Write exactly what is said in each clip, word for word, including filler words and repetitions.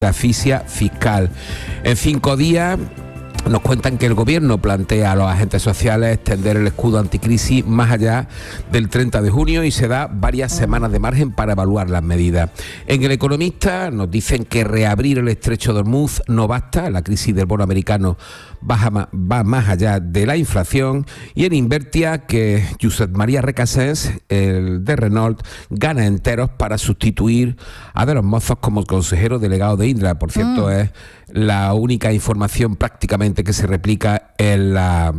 la asfixia fiscal. En cinco días nos cuentan que el gobierno plantea a los agentes sociales extender el escudo anticrisis más allá del treinta de junio y se da varias semanas de margen para evaluar las medidas. En El Economista nos dicen que reabrir el estrecho de Hormuz no basta, la crisis del bono americano baja, va más allá de la inflación, y en Invertia que Josep María Recasens, el de Renault, gana enteros para sustituir a De los Mozos como consejero delegado de Indra. Por cierto, mm. es la única información prácticamente que se replica en, la,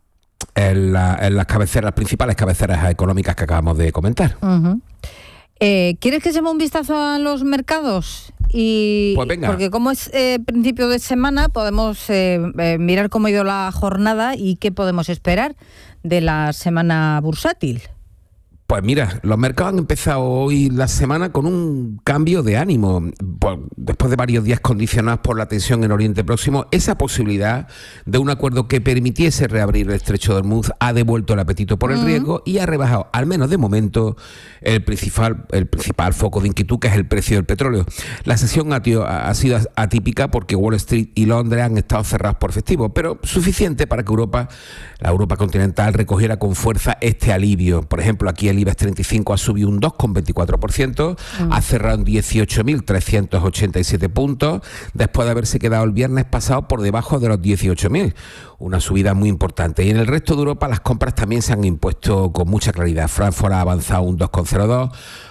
en, la, en las cabeceras, las principales cabeceras económicas que acabamos de comentar. Uh-huh. Eh, ¿Quieres que echemos un vistazo a los mercados? Y pues venga. Porque como es eh, principio de semana, podemos eh, eh, mirar cómo ha ido la jornada y qué podemos esperar de la semana bursátil. Pues mira, los mercados han empezado hoy la semana con un cambio de ánimo. Pues después de varios días condicionados por la tensión en Oriente Próximo, esa posibilidad de un acuerdo que permitiese reabrir el estrecho de Hormuz ha devuelto el apetito por el uh-huh. riesgo y ha rebajado, al menos de momento, el principal, el principal foco de inquietud, que es el precio del petróleo. La sesión ha, tío, ha sido atípica porque Wall Street y Londres han estado cerrados por festivo, pero suficiente para que Europa, la Europa continental, recogiera con fuerza este alivio. Por ejemplo, aquí el IBEX treinta y cinco ha subido un dos coma veinticuatro por ciento, mm. ha cerrado en dieciocho mil trescientos ochenta y siete puntos, después de haberse quedado el viernes pasado por debajo de los dieciocho mil, una subida muy importante. Y en el resto de Europa las compras también se han impuesto con mucha claridad. Frankfurt ha avanzado un dos coma cero dos,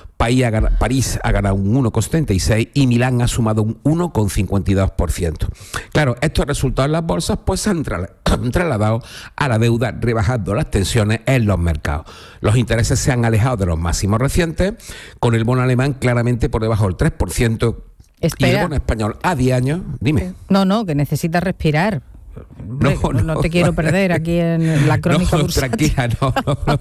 París ha ganado un uno coma setenta y seis y Milán ha sumado un uno coma cincuenta y dos por ciento. Claro, estos resultados en las bolsas pues se han trasladado a la deuda, rebajando las tensiones en los mercados. Los intereses se han alejado de los máximos recientes, con el bono alemán claramente por debajo del tres por ciento. Espera. Y el bono español a diez años, dime. No, no, que necesitas respirar. No, no, no, no te quiero perder aquí en la crónica no, bursátil. Tranquila, no, no, no.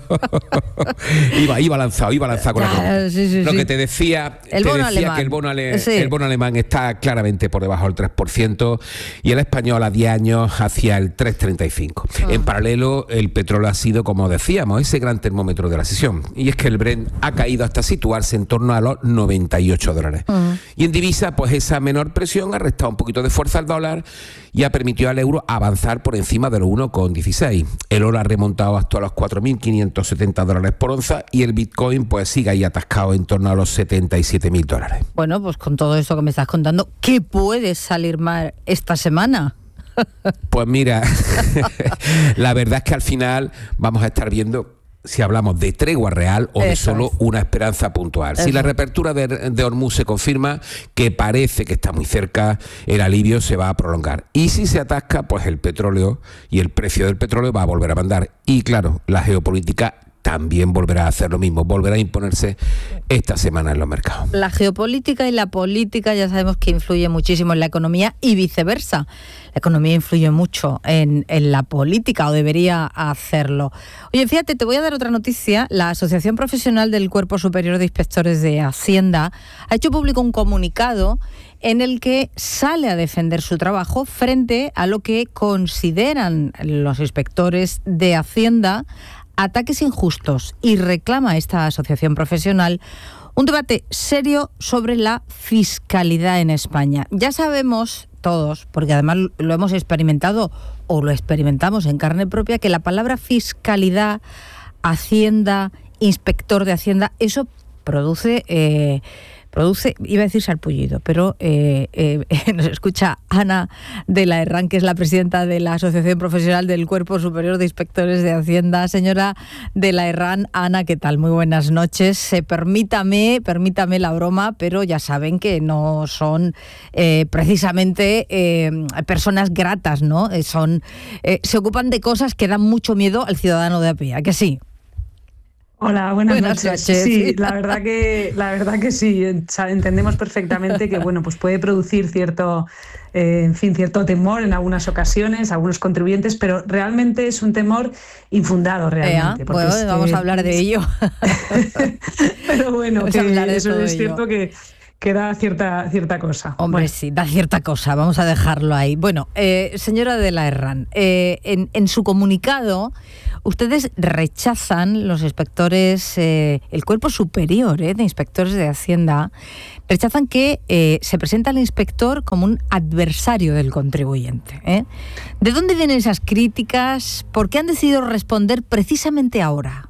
Iba, iba lanzado, iba lanzado con claro, la sí, sí, Lo sí. que te decía, el te bono decía alemán. que el bono, ale, sí. el bono alemán está claramente por debajo del tres por ciento y el español a diez años hacia el tres coma treinta y cinco. Ah. En paralelo, el petróleo ha sido, como decíamos, ese gran termómetro de la sesión. Y es que el Brent ha caído hasta situarse en torno a los noventa y ocho dólares. Uh-huh. Y en divisa, pues esa menor presión ha restado un poquito de fuerza al dólar y ha permitido al euro avanzar por encima de los uno coma dieciséis. El oro ha remontado hasta los cuatro mil quinientos setenta dólares por onza y el Bitcoin pues sigue ahí atascado en torno a los setenta y siete mil dólares. Bueno, pues con todo esto que me estás contando, ¿qué puede salir mal esta semana? Pues mira, la verdad es que al final vamos a estar viendo si hablamos de tregua real o Eso de solo es. una esperanza puntual. Eso. Si la reapertura de, de Hormuz se confirma, que parece que está muy cerca, el alivio se va a prolongar. Y si se atasca, pues el petróleo y el precio del petróleo va a volver a mandar. Y claro, la geopolítica también volverá a hacer lo mismo, volverá a imponerse esta semana en los mercados. La geopolítica y la política ya sabemos que influye muchísimo en la economía y viceversa. La economía influye mucho en, en la política, o debería hacerlo. Oye, fíjate, te voy a dar otra noticia. La Asociación Profesional del Cuerpo Superior de Inspectores de Hacienda ha hecho público un comunicado en el que sale a defender su trabajo frente a lo que consideran los inspectores de Hacienda ataques injustos, y reclama esta asociación profesional un debate serio sobre la fiscalidad en España. Ya sabemos todos, porque además lo hemos experimentado o lo experimentamos en carne propia, que la palabra fiscalidad, Hacienda, inspector de Hacienda, eso produce... Eh, Produce, iba a decir sarpullido, pero eh, eh, nos escucha Ana de la Herrán, que es la presidenta de la Asociación Profesional del Cuerpo Superior de Inspectores de Hacienda. Señora de la Herrán, Ana, ¿qué tal? Muy buenas noches. Eh, permítame, permítame la broma, pero ya saben que no son eh, precisamente eh, personas gratas, ¿no? Eh, son, eh, se ocupan de cosas que dan mucho miedo al ciudadano de a pie, ¿a que sí? Hola, buenas, buenas noches. noches. Sí, la verdad que la verdad que sí, entendemos perfectamente que bueno, pues puede producir cierto, eh, en fin, cierto temor en algunas ocasiones, algunos contribuyentes, pero realmente es un temor infundado realmente. Bueno, es, vamos eh, a hablar de ello. Pero bueno, que eso es cierto que que da cierta, cierta cosa. Hombre, bueno. sí, da cierta cosa, vamos a dejarlo ahí. Bueno, eh, señora de la Herrán, eh, en, en su comunicado ustedes rechazan, los inspectores, eh, el cuerpo superior eh, de inspectores de Hacienda, rechazan que eh, se presenta al inspector como un adversario del contribuyente. ¿eh? ¿De dónde vienen esas críticas? ¿Por qué han decidido responder precisamente ahora?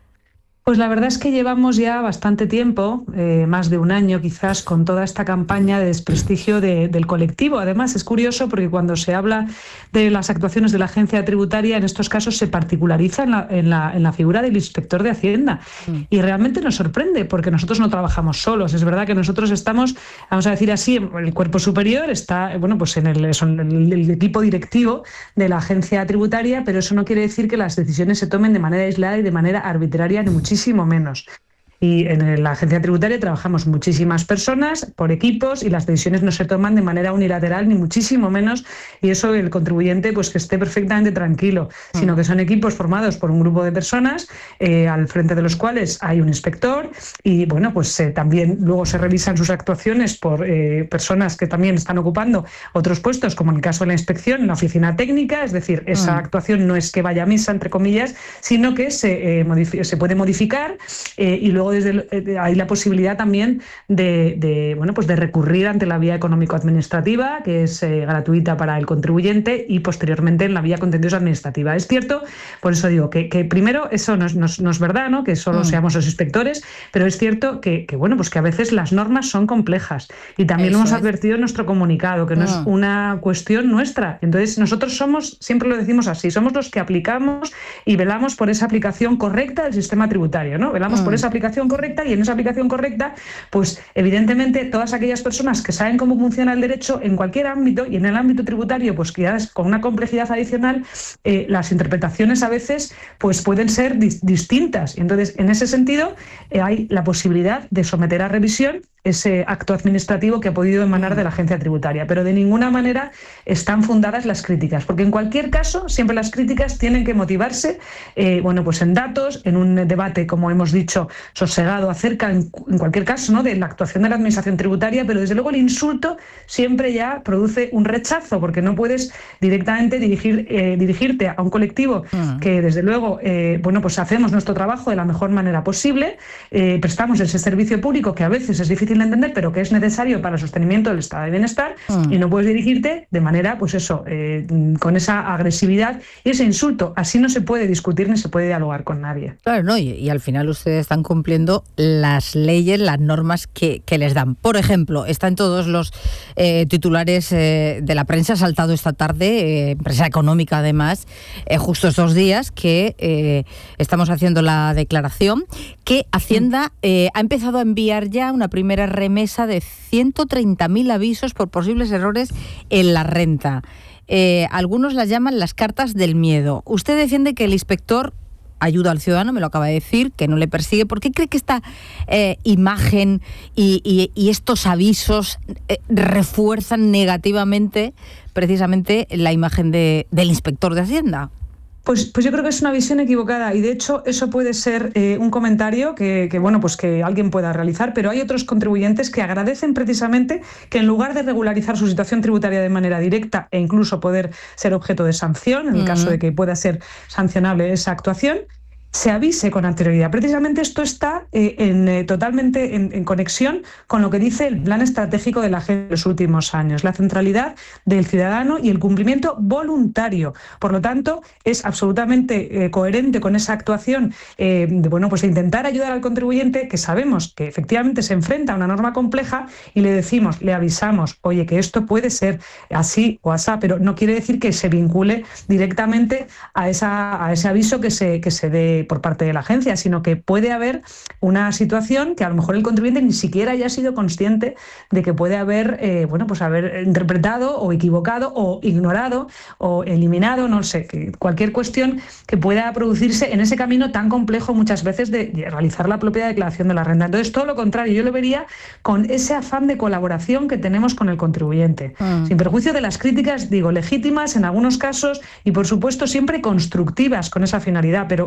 Pues la verdad es que llevamos ya bastante tiempo, eh, más de un año quizás, con toda esta campaña de desprestigio de, del colectivo. Además, es curioso porque cuando se habla de las actuaciones de la agencia tributaria, en estos casos se particulariza en la, en la, en la figura del inspector de Hacienda. Mm. Y realmente nos sorprende porque nosotros no trabajamos solos. Es verdad que nosotros estamos, vamos a decir así, el cuerpo superior está, bueno, pues en el, son el, el equipo directivo de la agencia tributaria, pero eso no quiere decir que las decisiones se tomen de manera aislada y de manera arbitraria, ni muchísimo muchísimo menos. Y en la agencia tributaria trabajamos muchísimas personas por equipos y las decisiones no se toman de manera unilateral, ni muchísimo menos, y eso el contribuyente pues que esté perfectamente tranquilo, sino que son equipos formados por un grupo de personas eh, al frente de los cuales hay un inspector y bueno, pues eh, también luego se revisan sus actuaciones por eh, personas que también están ocupando otros puestos, como en el caso de la inspección en la oficina técnica, es decir, esa actuación no es que vaya a misa, entre comillas, sino que se, eh, modifi- se puede modificar eh, y luego desde el, hay la posibilidad también de, de, bueno, pues de recurrir ante la vía económico-administrativa, que es eh, gratuita para el contribuyente, y posteriormente en la vía contencioso-administrativa. Es cierto, por eso digo que, que primero eso no es, no, es, no es verdad, ¿no? Que solo mm. seamos los inspectores, pero es cierto que, que, bueno, pues que a veces las normas son complejas y también eso lo hemos es. advertido en nuestro comunicado, que no mm. es una cuestión nuestra. Entonces nosotros somos, siempre lo decimos así, somos los que aplicamos y velamos por esa aplicación correcta del sistema tributario, ¿no? Velamos mm. por esa aplicación correcta, y en esa aplicación correcta, pues evidentemente todas aquellas personas que saben cómo funciona el derecho en cualquier ámbito, y en el ámbito tributario, pues que ya es con una complejidad adicional, eh, las interpretaciones a veces pues pueden ser dis- distintas. Y entonces, en ese sentido, eh, hay la posibilidad de someter a revisión ese acto administrativo que ha podido emanar de la agencia tributaria, pero de ninguna manera están fundadas las críticas, porque en cualquier caso siempre las críticas tienen que motivarse eh, bueno, pues en datos, en un debate, como hemos dicho, sosegado acerca, en, en cualquier caso, ¿no?, de la actuación de la administración tributaria, pero desde luego el insulto siempre ya produce un rechazo, porque no puedes directamente dirigir, eh, dirigirte a un colectivo uh-huh. que desde luego eh, bueno, pues hacemos nuestro trabajo de la mejor manera posible, eh, prestamos ese servicio público que a veces es difícil de entender, pero que es necesario para el sostenimiento del estado de bienestar, mm. y no puedes dirigirte de manera, pues eso, eh, con esa agresividad y ese insulto. Así no se puede discutir ni se puede dialogar con nadie. Claro, no, y, y al final ustedes están cumpliendo las leyes, las normas que, que les dan. Por ejemplo, está en todos los eh, titulares eh, de la prensa, ha saltado esta tarde, eh, prensa económica además, eh, justo estos días que eh, estamos haciendo la declaración, que Hacienda eh, ha empezado a enviar ya una primera remesa de ciento treinta mil avisos por posibles errores en la renta. Eh, algunos las llaman las cartas del miedo. Usted defiende que el inspector ayuda al ciudadano, me lo acaba de decir, que no le persigue. ¿Por qué cree que esta eh, imagen y, y, y estos avisos eh, refuerzan negativamente precisamente la imagen de, del inspector de Hacienda? Pues, pues yo creo que es una visión equivocada, y de hecho eso puede ser eh, un comentario que, que, bueno, pues que alguien pueda realizar, pero hay otros contribuyentes que agradecen precisamente que en lugar de regularizar su situación tributaria de manera directa e incluso poder ser objeto de sanción, en el mm. caso de que pueda ser sancionable esa actuación, se avise con anterioridad. Precisamente esto está eh, en, eh, totalmente en, en conexión con lo que dice el plan estratégico de la agencia de los últimos años, la centralidad del ciudadano y el cumplimiento voluntario. Por lo tanto, es absolutamente eh, coherente con esa actuación eh, de, bueno, pues de intentar ayudar al contribuyente, que sabemos que efectivamente se enfrenta a una norma compleja, y le decimos, le avisamos, oye, que esto puede ser así o asá, pero no quiere decir que se vincule directamente a, esa, a ese aviso que se, que se dé por parte de la agencia, sino que puede haber una situación que a lo mejor el contribuyente ni siquiera haya sido consciente de que puede haber, eh, bueno, pues haber interpretado o equivocado o ignorado o eliminado, no sé, que cualquier cuestión que pueda producirse en ese camino tan complejo muchas veces de, de realizar la propia declaración de la renta. Entonces, todo lo contrario, yo lo vería con ese afán de colaboración que tenemos con el contribuyente, mm. sin perjuicio de las críticas, digo, legítimas en algunos casos y, por supuesto, siempre constructivas con esa finalidad, pero tenemos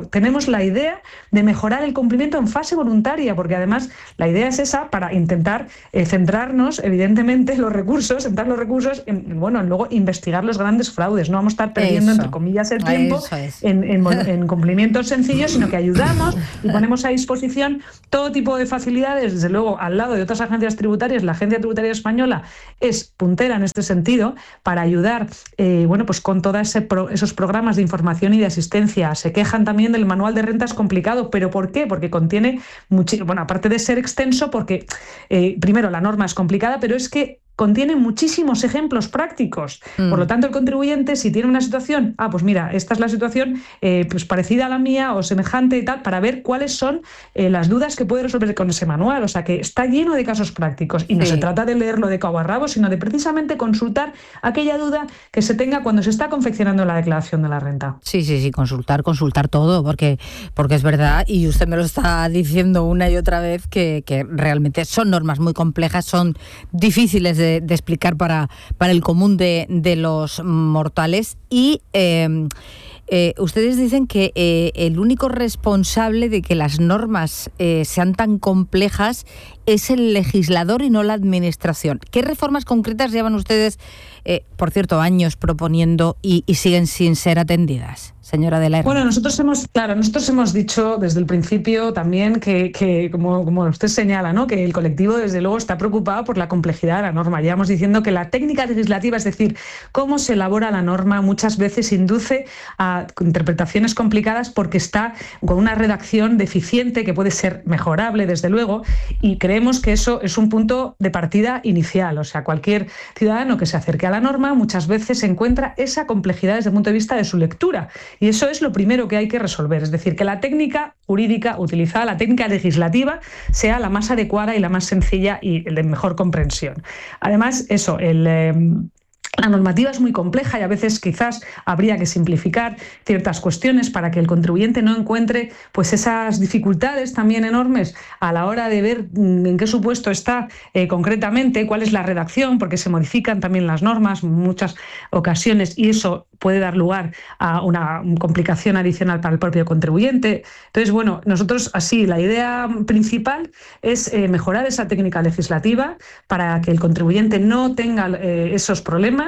tenemos la idea de mejorar el cumplimiento en fase voluntaria, porque además la idea es esa para intentar eh, centrarnos, evidentemente, los recursos, centrar los recursos en, bueno, en luego investigar los grandes fraudes. No vamos a estar perdiendo, eso, entre comillas, el tiempo en, en, en cumplimientos sencillos, sino que ayudamos y ponemos a disposición todo tipo de facilidades. Desde luego, al lado de otras agencias tributarias, la Agencia Tributaria Española es puntera en este sentido para ayudar, eh, bueno, pues con todos ese pro, esos programas de información y de asistencia. Se quejan también del manual de rentas complicado, ¿pero por qué? Porque contiene muchísimo, bueno, aparte de ser extenso, porque eh, primero la norma es complicada, pero es que contiene muchísimos ejemplos prácticos. Mm. Por lo tanto, el contribuyente, si tiene una situación, ah, pues mira, esta es la situación eh, pues parecida a la mía o semejante y tal, para ver cuáles son eh, las dudas que puede resolver con ese manual. O sea, que está lleno de casos prácticos. Y no sí. se trata de leerlo de cabo a rabo, sino de precisamente consultar aquella duda que se tenga cuando se está confeccionando la declaración de la renta. Sí, sí, sí, consultar, consultar todo, porque, porque es verdad, y usted me lo está diciendo una y otra vez, que, que realmente son normas muy complejas, son difíciles de De, de explicar para, para el común de, de los mortales y eh, eh, ustedes dicen que eh, el único responsable de que las normas eh, sean tan complejas es el legislador y no la administración. ¿Qué reformas concretas llevan ustedes, eh, por cierto, años proponiendo y, y siguen sin ser atendidas, señora de la Herrera? Bueno, nosotros hemos, claro, nosotros hemos dicho desde el principio también que, que como, como usted señala, ¿no?, que el colectivo desde luego está preocupado por la complejidad de la norma. Llevamos diciendo que la técnica legislativa, es decir, cómo se elabora la norma, muchas veces induce a interpretaciones complicadas porque está con una redacción deficiente que puede ser mejorable, desde luego, y creemos que eso es un punto de partida inicial. O sea, cualquier ciudadano que se acerque a la norma muchas veces encuentra esa complejidad desde el punto de vista de su lectura. Y eso es lo primero que hay que resolver, es decir, que la técnica jurídica utilizada, la técnica legislativa, sea la más adecuada y la más sencilla y de mejor comprensión. Además, eso, el... Eh, La normativa es muy compleja y a veces quizás habría que simplificar ciertas cuestiones para que el contribuyente no encuentre pues esas dificultades también enormes a la hora de ver en qué supuesto está eh, concretamente, cuál es la redacción, porque se modifican también las normas en muchas ocasiones y eso puede dar lugar a una complicación adicional para el propio contribuyente. Entonces, bueno, nosotros así, la idea principal es eh, mejorar esa técnica legislativa para que el contribuyente no tenga eh, esos problemas.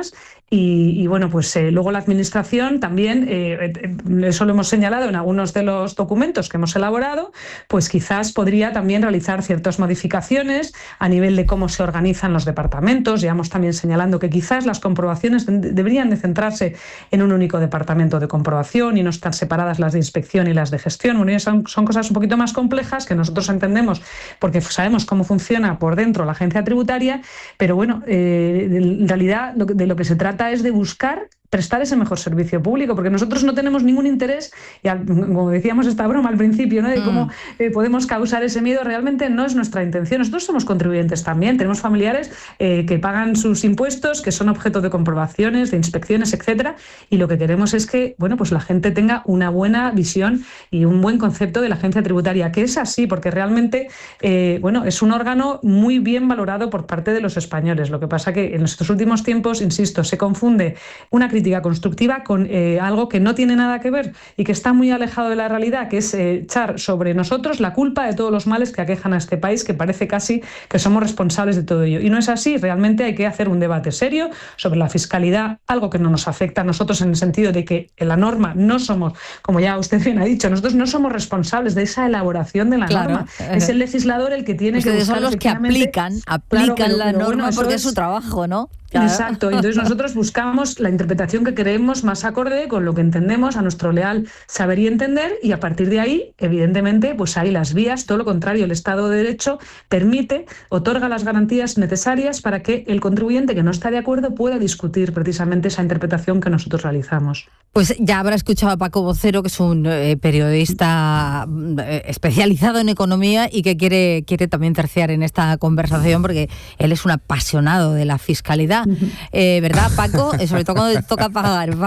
Y, y bueno, pues eh, luego la administración también, eh, eh, eso lo hemos señalado en algunos de los documentos que hemos elaborado, pues quizás podría también realizar ciertas modificaciones a nivel de cómo se organizan los departamentos. Llevamos también señalando que quizás las comprobaciones de, deberían de centrarse en un único departamento de comprobación y no estar separadas las de inspección y las de gestión. Bueno, son, son cosas un poquito más complejas que nosotros entendemos porque sabemos cómo funciona por dentro la agencia tributaria, pero bueno, eh, en realidad lo, de lo que se trata es de buscar prestar ese mejor servicio público, porque nosotros no tenemos ningún interés, y al, como decíamos esta broma al principio, ¿no?, de cómo eh, podemos causar ese miedo, realmente no es nuestra intención. Nosotros somos contribuyentes también, tenemos familiares eh, que pagan sus impuestos, que son objeto de comprobaciones, de inspecciones, etcétera, y lo que queremos es que, bueno, pues la gente tenga una buena visión y un buen concepto de la agencia tributaria, que es así, porque realmente, eh, bueno, es un órgano muy bien valorado por parte de los españoles. Lo que pasa que en estos últimos tiempos, insisto, se confunde una crítica constructiva con eh, algo que no tiene nada que ver y que está muy alejado de la realidad, que es eh, echar sobre nosotros la culpa de todos los males que aquejan a este país, que parece casi que somos responsables de todo ello. Y no es así, realmente hay que hacer un debate serio sobre la fiscalidad, algo que no nos afecta a nosotros en el sentido de que en la norma no somos, como ya usted bien ha dicho, nosotros no somos responsables de esa elaboración de la claro. norma. Es el legislador el que tiene Ustedes que buscar son los que aplican, aplican claro, pero, la pero norma bueno, porque es su trabajo, ¿no? Claro. Exacto, entonces nosotros buscamos la interpretación que creemos más acorde con lo que entendemos, a nuestro leal saber y entender, y a partir de ahí, evidentemente, pues hay las vías, todo lo contrario, el Estado de Derecho permite, otorga las garantías necesarias para que el contribuyente que no está de acuerdo pueda discutir precisamente esa interpretación que nosotros realizamos. Pues ya habrá escuchado a Paco Vocero, que es un eh, periodista eh, especializado en economía y que quiere, quiere también terciar en esta conversación porque él es un apasionado de la fiscalidad. Eh, ¿Verdad, Paco? Sobre todo cuando toca pagar.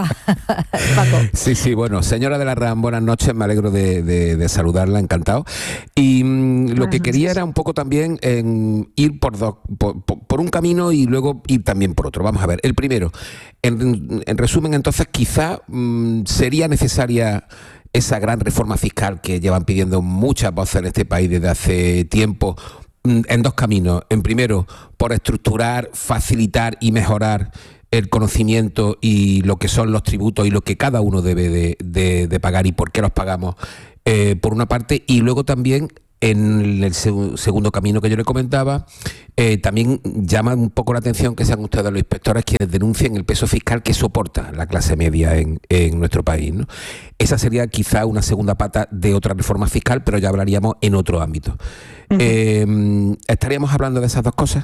Paco. Sí, sí, bueno, señora de la RAM, buenas noches, me alegro de, de, de saludarla, encantado. Y mmm, lo que quería era un poco también en ir por, dos, por, por, por un camino y luego ir también por otro. Vamos a ver, el primero, en, en resumen, entonces, quizá mmm, sería necesaria esa gran reforma fiscal que llevan pidiendo muchas voces en este país desde hace tiempo, en dos caminos. En primero, por estructurar, facilitar y mejorar el conocimiento y lo que son los tributos y lo que cada uno debe de, de, de pagar y por qué los pagamos, eh, por una parte, y luego también en el seg- segundo camino que yo le comentaba, eh, también llama un poco la atención que sean ustedes los inspectores quienes denuncien el peso fiscal que soporta la clase media en, en nuestro país, ¿no? Esa sería quizá una segunda pata de otra reforma fiscal, pero ya hablaríamos en otro ámbito. Uh-huh. Eh, ¿Estaríamos hablando de esas dos cosas?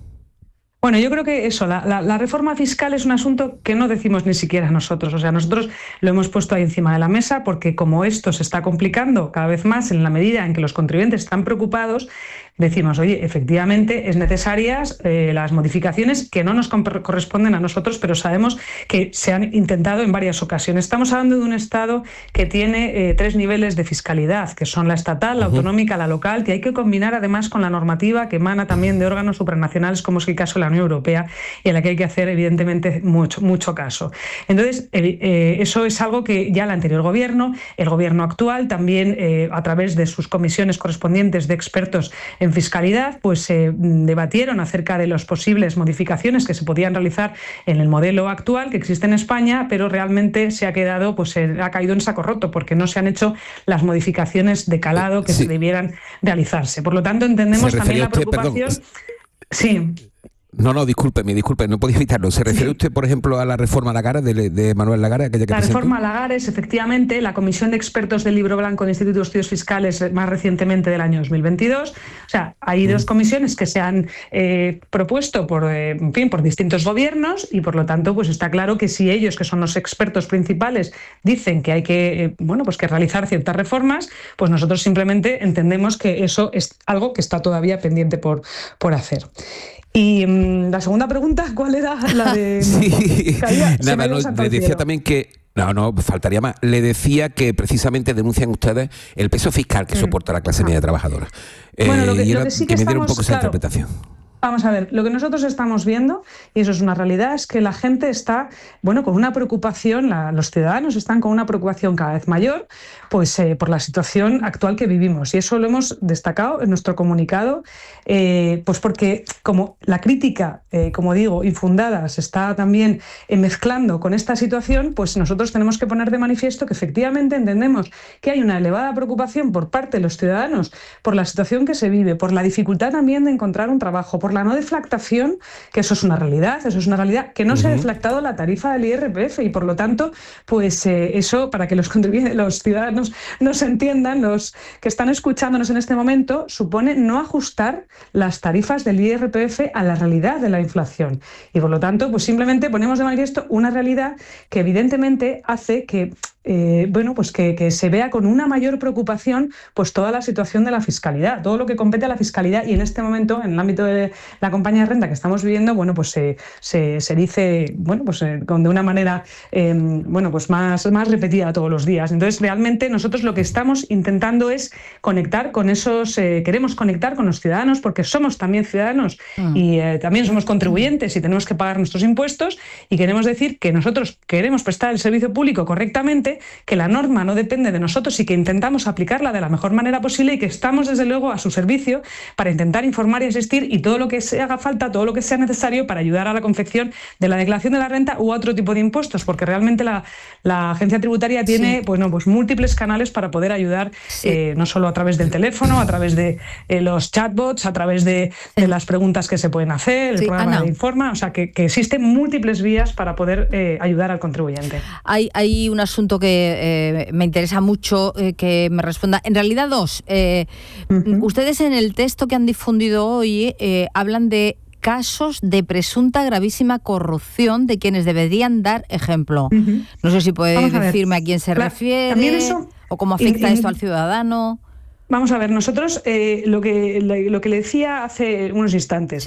Bueno, yo creo que eso, la, la, la reforma fiscal es un asunto que no decimos ni siquiera nosotros. O sea, nosotros lo hemos puesto ahí encima de la mesa porque como esto se está complicando cada vez más en la medida en que los contribuyentes están preocupados, decimos, oye, efectivamente es necesarias eh, las modificaciones que no nos corresponden a nosotros, pero sabemos que se han intentado en varias ocasiones. Estamos hablando de un Estado que tiene eh, tres niveles de fiscalidad, que son la estatal, la uh-huh. autonómica, la local, que hay que combinar además con la normativa que emana también de órganos supranacionales, como es el caso de la Unión Europea, y a la que hay que hacer evidentemente mucho, mucho caso. Entonces, eh, eh, eso es algo que ya el anterior gobierno, el gobierno actual, también eh, a través de sus comisiones correspondientes de expertos en fiscalidad, pues se eh, debatieron acerca de las posibles modificaciones que se podían realizar en el modelo actual que existe en España, pero realmente se ha quedado, pues eh, ha caído en saco roto porque no se han hecho las modificaciones de calado que sí. se debieran realizarse. Por lo tanto, entendemos también la preocupación. Usted, sí. No, no, discúlpeme, disculpe, no podía evitarlo. ¿Se refiere usted, por ejemplo, a la reforma Lagares de, de Manuel Lagares? Que la presentó? reforma Lagares, efectivamente, la Comisión de Expertos del Libro Blanco del Instituto de Estudios Fiscales más recientemente del año dos mil veintidós. O sea, hay mm. dos comisiones que se han eh, propuesto por, eh, en fin, por distintos gobiernos y, por lo tanto, pues está claro que si ellos, que son los expertos principales, dicen que hay que, eh, bueno, pues que realizar ciertas reformas, pues nosotros simplemente entendemos que eso es algo que está todavía pendiente por, por hacer. Y um, la segunda pregunta, ¿cuál era? La de... sí, Caía, nada, no, le decía también que... No, no, faltaría más. Le decía que precisamente denuncian ustedes el peso fiscal que mm. soporta la clase media trabajadora. Bueno, lo que, eh, y lo que sí que, que me diera estamos, un poco esa claro, interpretación. Vamos a ver, lo que nosotros estamos viendo, y eso es una realidad, es que la gente está, bueno, con una preocupación, la, los ciudadanos están con una preocupación cada vez mayor, pues eh, por la situación actual que vivimos. Y eso lo hemos destacado en nuestro comunicado, eh, pues porque como la crítica, eh, como digo, infundada, se está también eh, mezclando con esta situación, pues nosotros tenemos que poner de manifiesto que efectivamente entendemos que hay una elevada preocupación por parte de los ciudadanos por la situación que se vive, por la dificultad también de encontrar un trabajo, por la no deflactación, que eso es una realidad, eso es una realidad, que no uh-huh. se ha deflactado la tarifa del I R P F y por lo tanto, pues eh, eso, para que los, los ciudadanos nos entiendan, los que están escuchándonos en este momento, supone no ajustar las tarifas del I R P F a la realidad de la inflación. Y por lo tanto, pues simplemente ponemos de manifiesto una realidad que evidentemente hace que Eh, bueno, pues que, que se vea con una mayor preocupación pues toda la situación de la fiscalidad, todo lo que compete a la fiscalidad y en este momento, en el ámbito de la compañía de renta que estamos viviendo, bueno, pues se, se, se dice, bueno, pues eh, de una manera, eh, bueno, pues más, más repetida todos los días. Entonces, realmente nosotros lo que estamos intentando es conectar con esos, eh, queremos conectar con los ciudadanos porque somos también ciudadanos mm. y eh, también somos contribuyentes y tenemos que pagar nuestros impuestos y queremos decir que nosotros queremos prestar el servicio público correctamente, que la norma no depende de nosotros y que intentamos aplicarla de la mejor manera posible y que estamos desde luego a su servicio para intentar informar y asistir y todo lo que se haga falta, todo lo que sea necesario para ayudar a la confección de la declaración de la renta u otro tipo de impuestos, porque realmente la, la agencia tributaria tiene sí. bueno, pues múltiples canales para poder ayudar, sí. eh, no solo a través del teléfono, a través de eh, los chatbots, a través de, de las preguntas que se pueden hacer, el sí, programa Ana. de Informa, o sea que, que existen múltiples vías para poder eh, ayudar al contribuyente. Hay, hay un asunto que eh, me interesa mucho eh, que me responda. En realidad dos. Eh, uh-huh. Ustedes en el texto que han difundido hoy eh, hablan de casos de presunta gravísima corrupción de quienes deberían dar ejemplo. Uh-huh. No sé si puede Vamos decirme a, a quién se claro, refiere eso, o cómo afecta in, in, esto al ciudadano. Vamos a ver, nosotros eh, lo, que, lo, lo que le decía hace unos instantes. Sí.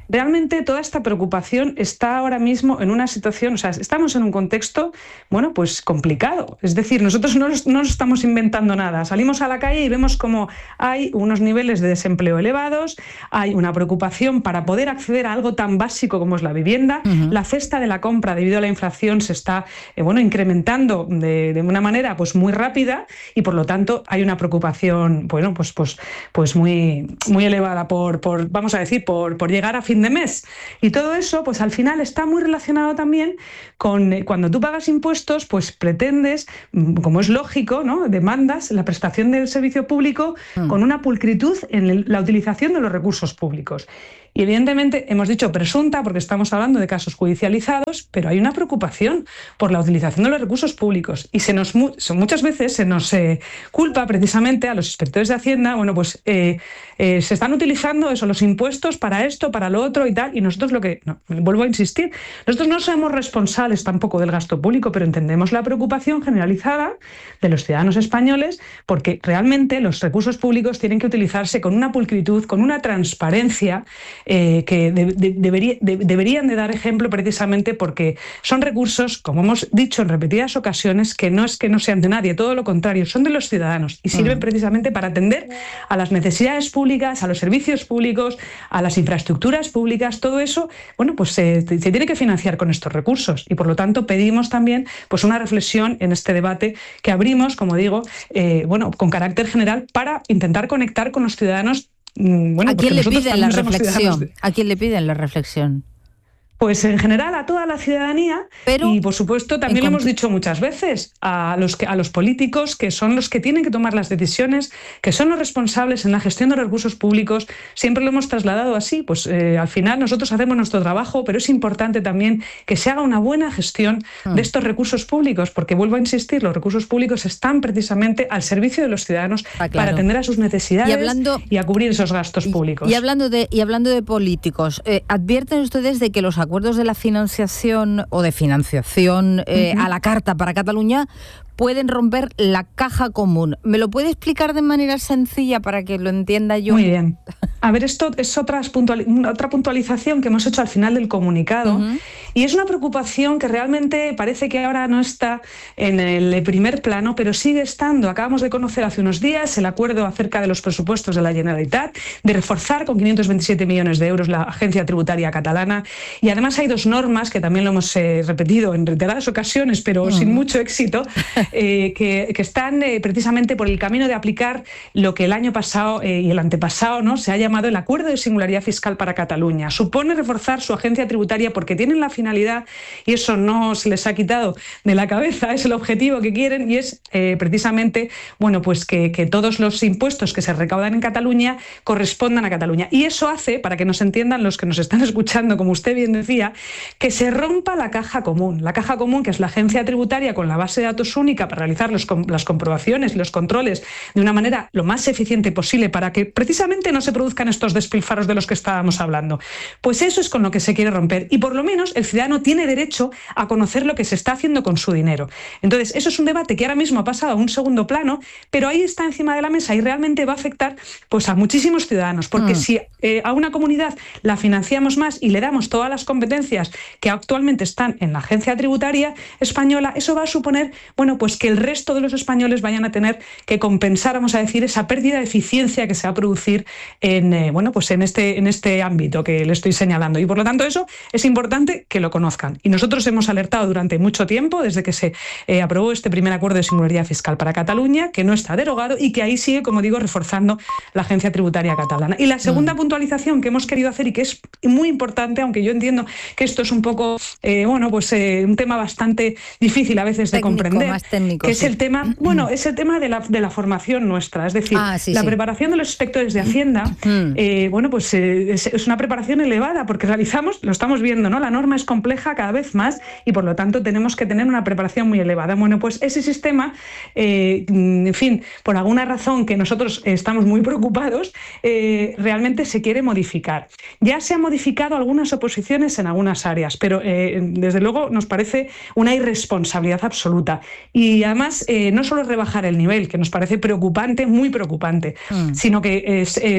realmente toda esta preocupación está ahora mismo en una situación, o sea, estamos en un contexto, bueno, pues complicado. Es decir, nosotros no nos, no nos estamos inventando nada. Salimos a la calle y vemos como hay unos niveles de desempleo elevados, hay una preocupación para poder acceder a algo tan básico como es la vivienda. Uh-huh. La cesta de la compra, debido a la inflación, se está eh, bueno, incrementando de, de una manera pues, muy rápida y, por lo tanto, hay una preocupación bueno, pues, pues, pues muy, muy elevada por, por, vamos a decir, por, por llegar a fin de mes. Y todo eso, pues al final está muy relacionado también con eh, cuando tú pagas impuestos, pues pretendes, como es lógico, ¿no? Demandas la prestación del servicio público mm. con una pulcritud en el, la utilización de los recursos públicos. Y evidentemente hemos dicho presunta porque estamos hablando de casos judicializados, pero hay una preocupación por la utilización de los recursos públicos y se nos muchas veces se nos eh, culpa precisamente a los inspectores de Hacienda, bueno pues eh, eh, se están utilizando eso, los impuestos para esto, para lo otro y tal, y nosotros lo que, no, vuelvo a insistir, nosotros no somos responsables tampoco del gasto público, pero entendemos la preocupación generalizada de los ciudadanos españoles porque realmente los recursos públicos tienen que utilizarse con una pulcritud, con una transparencia, Eh, que de, de, debería, de, deberían de dar ejemplo precisamente porque son recursos, como hemos dicho en repetidas ocasiones, que no es que no sean de nadie, todo lo contrario, son de los ciudadanos y sirven precisamente para atender a las necesidades públicas, a los servicios públicos, a las infraestructuras públicas, todo eso, bueno, pues se, se tiene que financiar con estos recursos y por lo tanto pedimos también pues una reflexión en este debate que abrimos, como digo, eh, bueno, con carácter general para intentar conectar con los ciudadanos. Bueno, ¿a quién le piden la reflexión? De... ¿A quién le piden la reflexión? Pues en general a toda la ciudadanía. Pero, y por supuesto también lo hemos dicho muchas veces a los, que, a los políticos que son los que tienen que tomar las decisiones, que son los responsables en la gestión de los recursos públicos. Siempre lo hemos trasladado así, pues eh, al final nosotros hacemos nuestro trabajo, pero es importante también que se haga una buena gestión mm. de estos recursos públicos, porque vuelvo a insistir, los recursos públicos están precisamente al servicio de los ciudadanos ah, claro. para atender a sus necesidades y, hablando, y a cubrir esos gastos y, públicos. Y hablando de, y hablando de políticos, eh, ¿advierten ustedes de que los acuerdos de la financiación o de financiación eh, uh-huh. a la carta para Cataluña pueden romper la caja común? ¿Me lo puede explicar de manera sencilla para que lo entienda yo? Muy bien. A ver, esto es otra, puntual, otra puntualización que hemos hecho al final del comunicado uh-huh. y es una preocupación que realmente parece que ahora no está en el primer plano, pero sigue estando. Acabamos de conocer hace unos días el acuerdo acerca de los presupuestos de la Generalitat, de reforzar con quinientos veintisiete millones de euros la Agencia Tributaria Catalana, y además hay dos normas que también lo hemos eh, repetido en reiteradas ocasiones, pero uh-huh. sin mucho éxito, Eh, que, que están eh, precisamente por el camino de aplicar lo que el año pasado eh, y el antepasado, ¿no?, se ha llamado el Acuerdo de Singularidad Fiscal para Cataluña. Supone reforzar su agencia tributaria porque tienen la finalidad, y eso no se les ha quitado de la cabeza, es el objetivo que quieren, y es eh, precisamente bueno, pues que, que todos los impuestos que se recaudan en Cataluña correspondan a Cataluña. Y eso hace, para que nos entiendan los que nos están escuchando, como usted bien decía, que se rompa la caja común. La caja común, que es la agencia tributaria con la base de datos única para realizar los, las comprobaciones y los controles de una manera lo más eficiente posible para que precisamente no se produzcan estos despilfarros de los que estábamos hablando. Pues eso es con lo que se quiere romper, y por lo menos el ciudadano tiene derecho a conocer lo que se está haciendo con su dinero. Entonces, eso es un debate que ahora mismo ha pasado a un segundo plano, pero ahí está encima de la mesa y realmente va a afectar pues, a muchísimos ciudadanos, porque mm. si eh, a una comunidad la financiamos más y le damos todas las competencias que actualmente están en la Agencia Tributaria Española, eso va a suponer, bueno, pues que el resto de los españoles vayan a tener que compensar, vamos a decir, esa pérdida de eficiencia que se va a producir en, eh, bueno, pues en este, en este ámbito que le estoy señalando. Y por lo tanto eso es importante que lo conozcan. Y nosotros hemos alertado durante mucho tiempo, desde que se eh, aprobó este primer acuerdo de singularidad fiscal para Cataluña, que no está derogado y que ahí sigue, como digo, reforzando la Agencia Tributaria Catalana. Y la segunda mm. puntualización que hemos querido hacer y que es muy importante, aunque yo entiendo que esto es un poco, eh, bueno, pues eh, un tema bastante difícil a veces de técnico, comprender, más técnico, que sí. es el tema, bueno, es el tema de la, de la formación nuestra, es decir, ah, sí, la sí. preparación de los inspectores de Hacienda, mm. eh, bueno, pues eh, es, es una preparación elevada, porque realizamos, lo estamos viendo, ¿no? La norma es compleja cada vez más y por lo tanto tenemos que tener una preparación muy elevada. Bueno, pues ese sistema, eh, en fin, por alguna razón que nosotros estamos muy preocupados, eh, realmente se quiere modificar. Ya se han modificado algunas oposiciones en algunas áreas, pero eh, desde luego nos parece una irresponsabilidad absoluta. Y además, eh, no solo rebajar el nivel, que nos parece preocupante, muy preocupante, mm. sino que es eh, la posibilidad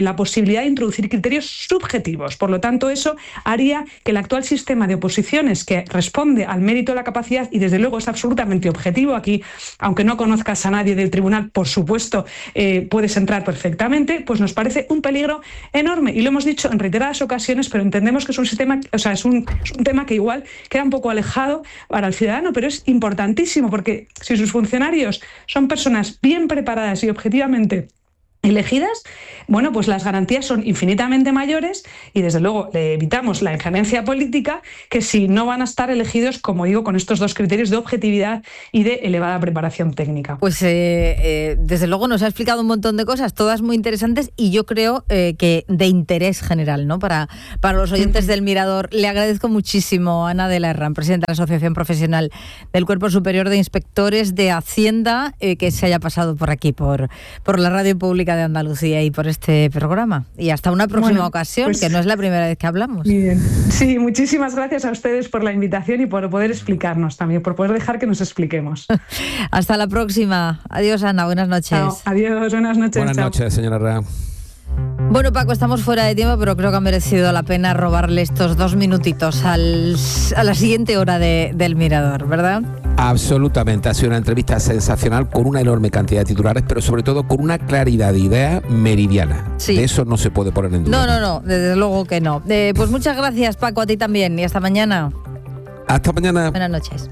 posibilidad de introducir criterios subjetivos. Por lo tanto, eso haría que el actual sistema de oposiciones, que responde al mérito de la capacidad y desde luego es absolutamente objetivo, aquí, aunque no conozcas a nadie del tribunal, por supuesto, eh, puedes entrar perfectamente, pues nos parece un peligro enorme. Y lo hemos dicho en reiteradas ocasiones, pero entendemos que es un sistema, o sea, es un, es un tema que igual queda un poco alejado para el ciudadano, pero es importantísimo, porque si sus funcionarios son personas bien preparadas y objetivamente elegidas, bueno, pues las garantías son infinitamente mayores y desde luego le evitamos la injerencia política, que si no van a estar elegidos, como digo, con estos dos criterios de objetividad y de elevada preparación técnica. Pues eh, eh, desde luego nos ha explicado un montón de cosas, todas muy interesantes y yo creo eh, que de interés general, ¿no? Para, para los oyentes del Mirador. Le agradezco muchísimo a Ana de la Herrán, presidenta de la Asociación Profesional del Cuerpo Superior de Inspectores de Hacienda, eh, que se haya pasado por aquí, por, por la Radio Pública de Andalucía y por este programa. Y hasta una próxima bueno, ocasión, pues, que no es la primera vez que hablamos. Bien. Sí, muchísimas gracias a ustedes por la invitación y por poder explicarnos también, por poder dejar que nos expliquemos. Hasta la próxima. Adiós, Ana. Buenas noches. Chao. Adiós, buenas noches. Buenas chao. noches, señora Herrán. Bueno, Paco, estamos fuera de tiempo, pero creo que ha merecido la pena robarle estos dos minutitos al, a la siguiente hora de, del Mirador, ¿verdad? Absolutamente, ha sido una entrevista sensacional con una enorme cantidad de titulares, pero sobre todo con una claridad de idea meridiana. Sí. De eso no se puede poner en duda. No, no, no, desde luego que no. Eh, pues muchas gracias, Paco, a ti también y hasta mañana. Hasta mañana. Buenas noches.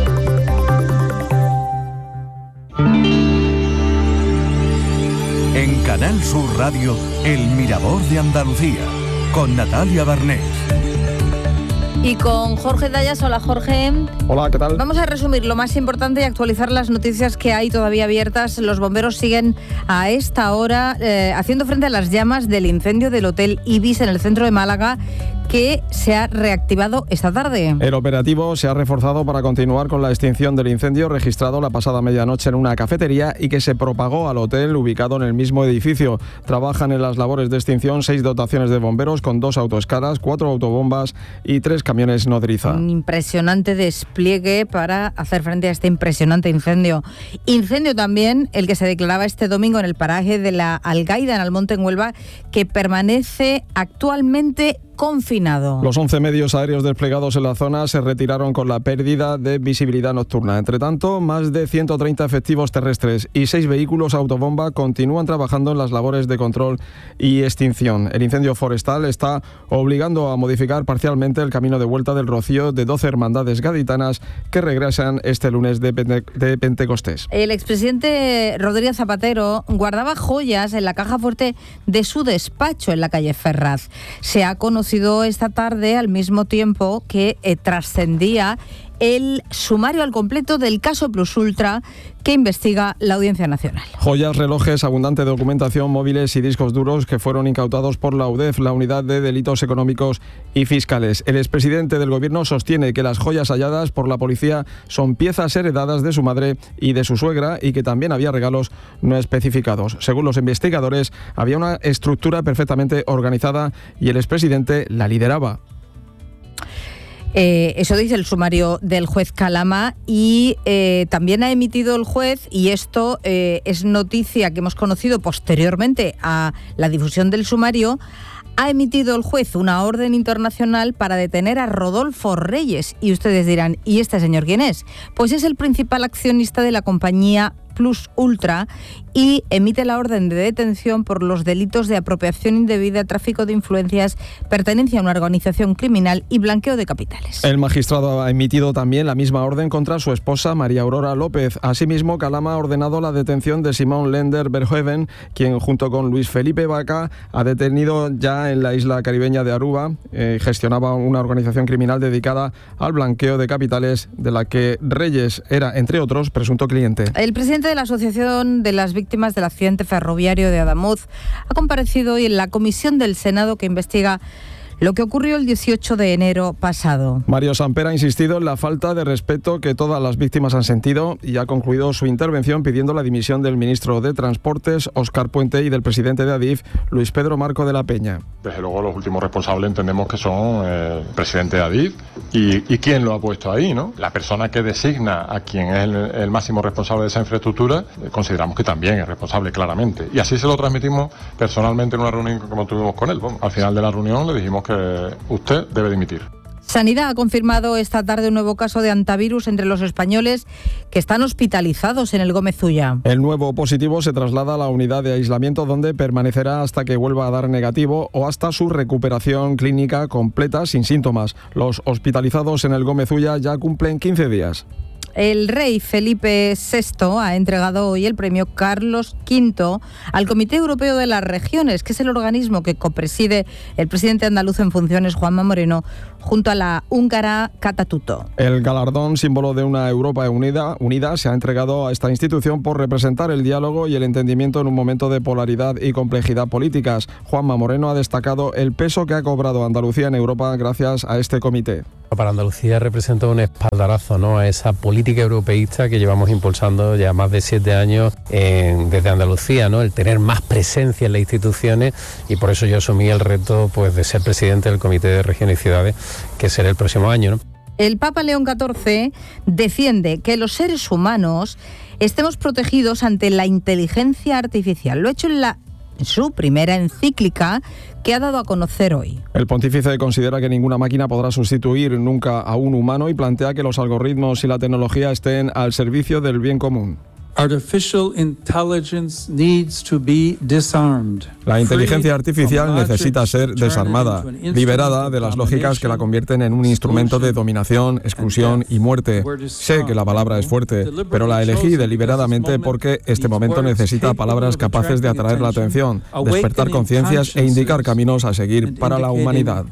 En Canal Sur Radio, El Mirador de Andalucía, con Natalia Barnés. Y con Jorge Dayas. Hola, Jorge. Hola, ¿qué tal? Vamos a resumir lo más importante y actualizar las noticias que hay todavía abiertas. Los bomberos siguen a esta hora eh, haciendo frente a las llamas del incendio del Hotel Ibis en el centro de Málaga, que se ha reactivado esta tarde. El operativo se ha reforzado para continuar con la extinción del incendio registrado la pasada medianoche en una cafetería y que se propagó al hotel ubicado en el mismo edificio. Trabajan en las labores de extinción seis dotaciones de bomberos con dos autoescalas, cuatro autobombas y tres camiones nodriza. Un impresionante despliegue para hacer frente a este impresionante incendio. Incendio también el que se declaraba este domingo en el paraje de la Algaida, en Almonte, en Huelva, que permanece actualmente confinado. Los once medios aéreos desplegados en la zona se retiraron con la pérdida de visibilidad nocturna. Entre tanto, más de ciento treinta efectivos terrestres y seis vehículos autobomba continúan trabajando en las labores de control y extinción. El incendio forestal está obligando a modificar parcialmente el camino de vuelta del Rocío de doce hermandades gaditanas que regresan este lunes de, Pente- de Pentecostés. El expresidente Rodríguez Zapatero guardaba joyas en la caja fuerte de su despacho en la calle Ferraz. Se ha conocido esta tarde, al mismo tiempo que eh, trascendía el sumario al completo del caso Plus Ultra que investiga la Audiencia Nacional. Joyas, relojes, abundante documentación, móviles y discos duros que fueron incautados por la U D E F, la Unidad de Delitos Económicos y Fiscales. El expresidente del Gobierno sostiene que las joyas halladas por la policía son piezas heredadas de su madre y de su suegra y que también había regalos no especificados. Según los investigadores, había una estructura perfectamente organizada y el expresidente la lideraba. Eh, eso dice el sumario del juez Calama y eh, también ha emitido el juez, y esto eh, es noticia que hemos conocido posteriormente a la difusión del sumario, ha emitido el juez una orden internacional para detener a Rodolfo Reyes. Y ustedes dirán, ¿y este señor quién es? Pues es el principal accionista de la compañía Plus Ultra y emite la orden de detención por los delitos de apropiación indebida, tráfico de influencias, pertenencia a una organización criminal y blanqueo de capitales. El magistrado ha emitido también la misma orden contra su esposa María Aurora López. Asimismo, Calama ha ordenado la detención de Simón Lender Verhoeven, quien junto con Luis Felipe Vaca ha detenido ya en la isla caribeña de Aruba. Eh, gestionaba una organización criminal dedicada al blanqueo de capitales, de la que Reyes era, entre otros, presunto cliente. El presidente de la Asociación de las Víctimas del Accidente Ferroviario de Adamuz ha comparecido hoy en la comisión del Senado que investiga lo que ocurrió el dieciocho de enero pasado. Mario Samper ha insistido en la falta de respeto que todas las víctimas han sentido y ha concluido su intervención pidiendo la dimisión del ministro de Transportes, Óscar Puente, y del presidente de Adif, Luis Pedro Marco de la Peña. Desde luego los últimos responsables entendemos que son eh, el presidente de Adif y, y quién lo ha puesto ahí, ¿no? La persona que designa a quien es el, el máximo responsable de esa infraestructura, eh, consideramos que también es responsable claramente. Y así se lo transmitimos personalmente en una reunión como tuvimos con él. Bueno, al final de la reunión le dijimos que usted debe dimitir. Sanidad ha confirmado esta tarde un nuevo caso de antivirus entre los españoles que están hospitalizados en el Gómez Ulla. El nuevo positivo se traslada a la unidad de aislamiento donde permanecerá hasta que vuelva a dar negativo o hasta su recuperación clínica completa sin síntomas. Los hospitalizados en el Gómez Ulla ya cumplen quince días. El rey Felipe sexto ha entregado hoy el premio Carlos quinto al Comité Europeo de las Regiones, que es el organismo que copreside el presidente andaluz en funciones, Juanma Moreno, junto a la húngara Catatuto. El galardón, símbolo de una Europa unida, unida, se ha entregado a esta institución por representar el diálogo y el entendimiento en un momento de polaridad y complejidad políticas. Juanma Moreno ha destacado el peso que ha cobrado Andalucía en Europa gracias a este comité. Para Andalucía representa un espaldarazo, ¿no?, a esa política europeísta que llevamos impulsando ya más de siete años en, desde Andalucía, ¿no?, el tener más presencia en las instituciones, y por eso yo asumí el reto, pues, de ser presidente del Comité de Regiones y Ciudades, que será el próximo año, ¿no? El Papa León catorce defiende que los seres humanos estemos protegidos ante la inteligencia artificial. Lo ha hecho en la en su primera encíclica que ha dado a conocer hoy. El pontífice considera que ninguna máquina podrá sustituir nunca a un humano y plantea que los algoritmos y la tecnología estén al servicio del bien común. Artificial intelligence needs to be disarmed. La inteligencia artificial necesita ser desarmada, liberada de las lógicas que la convierten en un instrumento de dominación, exclusión y muerte. Sé que la palabra es fuerte, pero la elegí deliberadamente porque este momento necesita palabras capaces de atraer la atención, despertar conciencias e indicar caminos a seguir para la humanidad.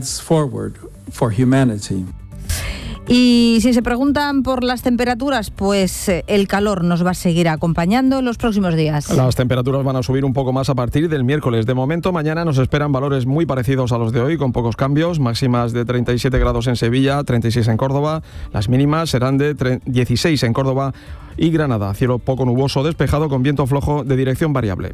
Y si se preguntan por las temperaturas, pues el calor nos va a seguir acompañando en los próximos días. Las temperaturas van a subir un poco más a partir del miércoles. De momento, mañana nos esperan valores muy parecidos a los de hoy, con pocos cambios. Máximas de treinta y siete grados en Sevilla, treinta y seis en Córdoba. Las mínimas serán de dieciséis en Córdoba y Granada. Cielo poco nuboso, despejado, con viento flojo de dirección variable.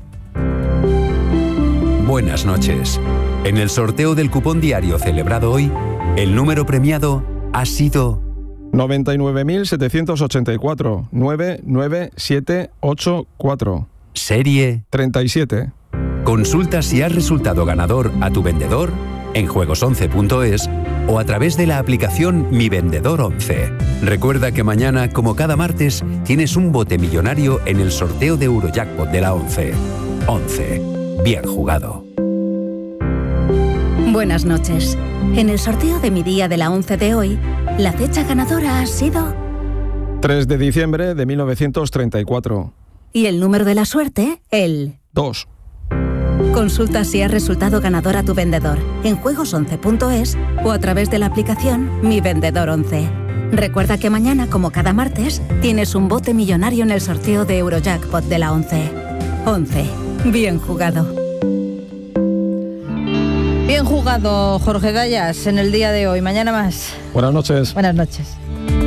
Buenas noches. En el sorteo del cupón diario celebrado hoy, el número premiado ha sido noventa y nueve mil setecientos ochenta y cuatro, nueve nueve siete ocho cuatro. Serie treinta y siete. Consulta si has resultado ganador a tu vendedor en juegos once punto es o a través de la aplicación Mi Vendedor once. Recuerda que mañana, como cada martes, tienes un bote millonario en el sorteo de Eurojackpot de la once. once. Bien jugado. Buenas noches. En el sorteo de mi día de la once de hoy, la fecha ganadora ha sido tres de diciembre de mil novecientos treinta y cuatro. Y el número de la suerte, el dos. Consulta si has resultado ganador a tu vendedor en juegos once punto es o a través de la aplicación Mi Vendedor once. Recuerda que mañana, como cada martes, tienes un bote millonario en el sorteo de Eurojackpot de la once. once. Bien jugado. Bien jugado, Jorge Dayas, en el día de hoy. Mañana más. Buenas noches. Buenas noches.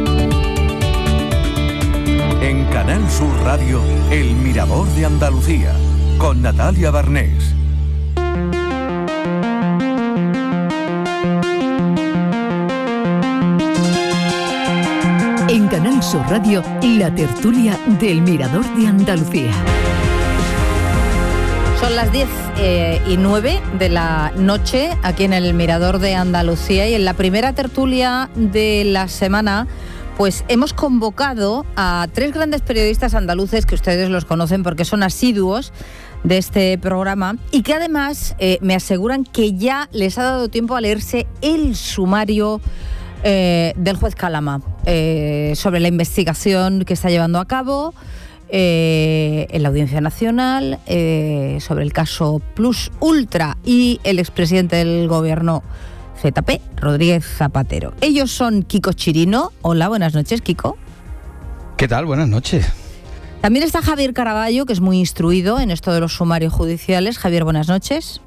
En Canal Sur Radio, El Mirador de Andalucía, con Natalia Barnés. En Canal Sur Radio, la tertulia del Mirador de Andalucía. Son las diez eh, y nueve de la noche aquí en el Mirador de Andalucía, y en la primera tertulia de la semana pues hemos convocado a tres grandes periodistas andaluces que ustedes los conocen porque son asiduos de este programa y que además eh, me aseguran que ya les ha dado tiempo a leerse el sumario eh, del juez Calama eh, sobre la investigación que está llevando a cabo Eh, en la Audiencia Nacional eh, sobre el caso Plus Ultra y el expresidente del gobierno Z P, Rodríguez Zapatero. Ellos son Kiko Chirino. Hola, buenas noches, Kiko. ¿Qué tal? Buenas noches. También está Javier Caraballo, que es muy instruido en esto de los sumarios judiciales. Javier, buenas noches.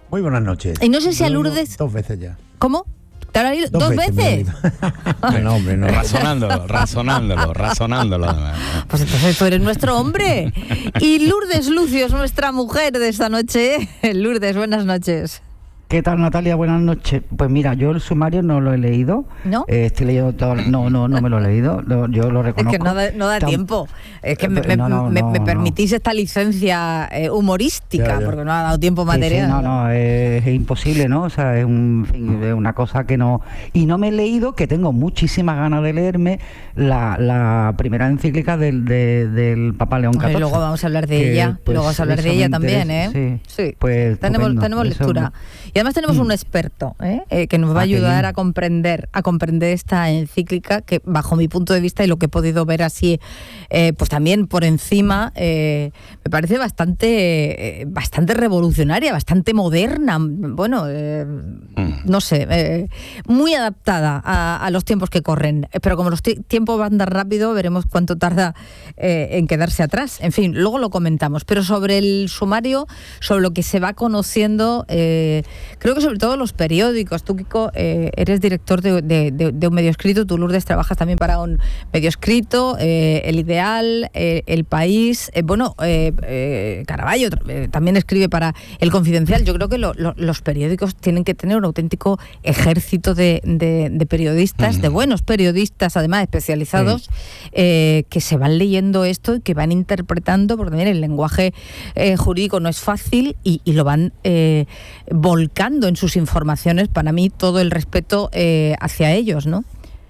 Muy buenas noches. Y no sé si a Lourdes... Dos veces ya. ¿Cómo? ¿Te lo has leído? ¿Dos, ¿Dos veces? veces? no, hombre, no. Razonándolo, razonándolo, razonándolo. Pues entonces tú eres nuestro hombre. Y Lourdes Lucio es nuestra mujer de esta noche. Lourdes, buenas noches. ¿Qué tal, Natalia? Buenas noches. Pues mira, yo el sumario no lo he leído. ¿No? Eh, estoy leyendo todo. No, no, no me lo he leído. Lo, yo lo reconozco. Es que no da, no da Tam... tiempo. Es que me, no, no, me, no, me permitís no. esta licencia eh, humorística, ya, ya. porque no ha dado tiempo material. Sí, sí, no, no, es, es imposible, ¿no? O sea, es, un, es una cosa que no... Y no me he leído, que tengo muchísimas ganas de leerme, la, la primera encíclica del, de, del Papa León catorce. Y luego vamos a hablar de que, ella. Pues, luego vamos a hablar de ella también, ¿eh? Sí, sí. Pues tenemos, tenemos lectura. Eso... Y además tenemos mm. un experto ¿eh? Eh, que nos va a ayudar a comprender a comprender esta encíclica que bajo mi punto de vista y lo que he podido ver así eh, pues también por encima eh, me parece bastante eh, bastante revolucionaria, bastante moderna, bueno eh, mm. no sé eh, muy adaptada a, a los tiempos que corren, pero como los t- tiempos van tan rápido veremos cuánto tarda eh, en quedarse atrás. En fin, luego lo comentamos, pero sobre el sumario, sobre lo que se va conociendo, eh, creo que sobre todo los periódicos. Tú, Kiko, eh, eres director de, de, de, de un medio escrito. Tú, Lourdes, trabajas también para un medio escrito, eh, El Ideal, eh, El País. Eh, bueno, eh, eh, Caraballo eh, también escribe para El Confidencial. Yo creo que lo, lo, los periódicos tienen que tener un auténtico ejército de, de, de periodistas, mm. de buenos periodistas, además especializados, sí. eh, que se van leyendo esto y que van interpretando, porque también el lenguaje eh, jurídico no es fácil y, y lo van eh, volcando en sus informaciones. Para mí todo el respeto eh, hacia ellos, ¿no?